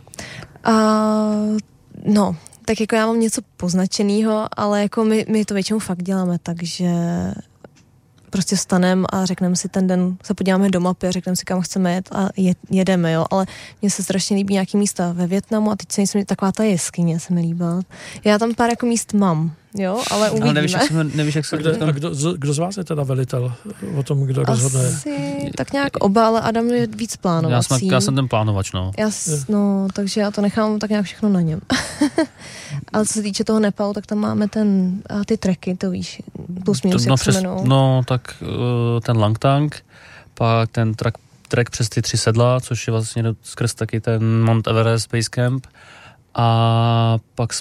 No, tak jako já mám něco poznačenýho, ale jako my to většinou fakt děláme, takže prostě vstaneme a řekneme si ten den, se podíváme do mapy a řekneme si, kam chceme jet a jedeme, jo, ale mně se strašně líbí nějaký místa ve Vietnamu a teď se myslím, taková ta jeskyně se mi líbila. Já tam pár jako míst mám, jo, ale uvidíme. Ale nevíš, jak se kdo z vás je teda velitel o tom, kdo rozhodne? Asi tak nějak oba, ale Adam je víc plánovací. Já jsem ten plánovač, no. Takže já to nechám tak nějak všechno na něm. Ale co se týče toho Nepalu, tak tam máme ty treky, to víš, plus minus, jak se jmenou. No, tak ten Langtang, pak ten trek přes ty 3 sedla, což je vlastně skrz taky ten Mount Everest Base Camp. A pak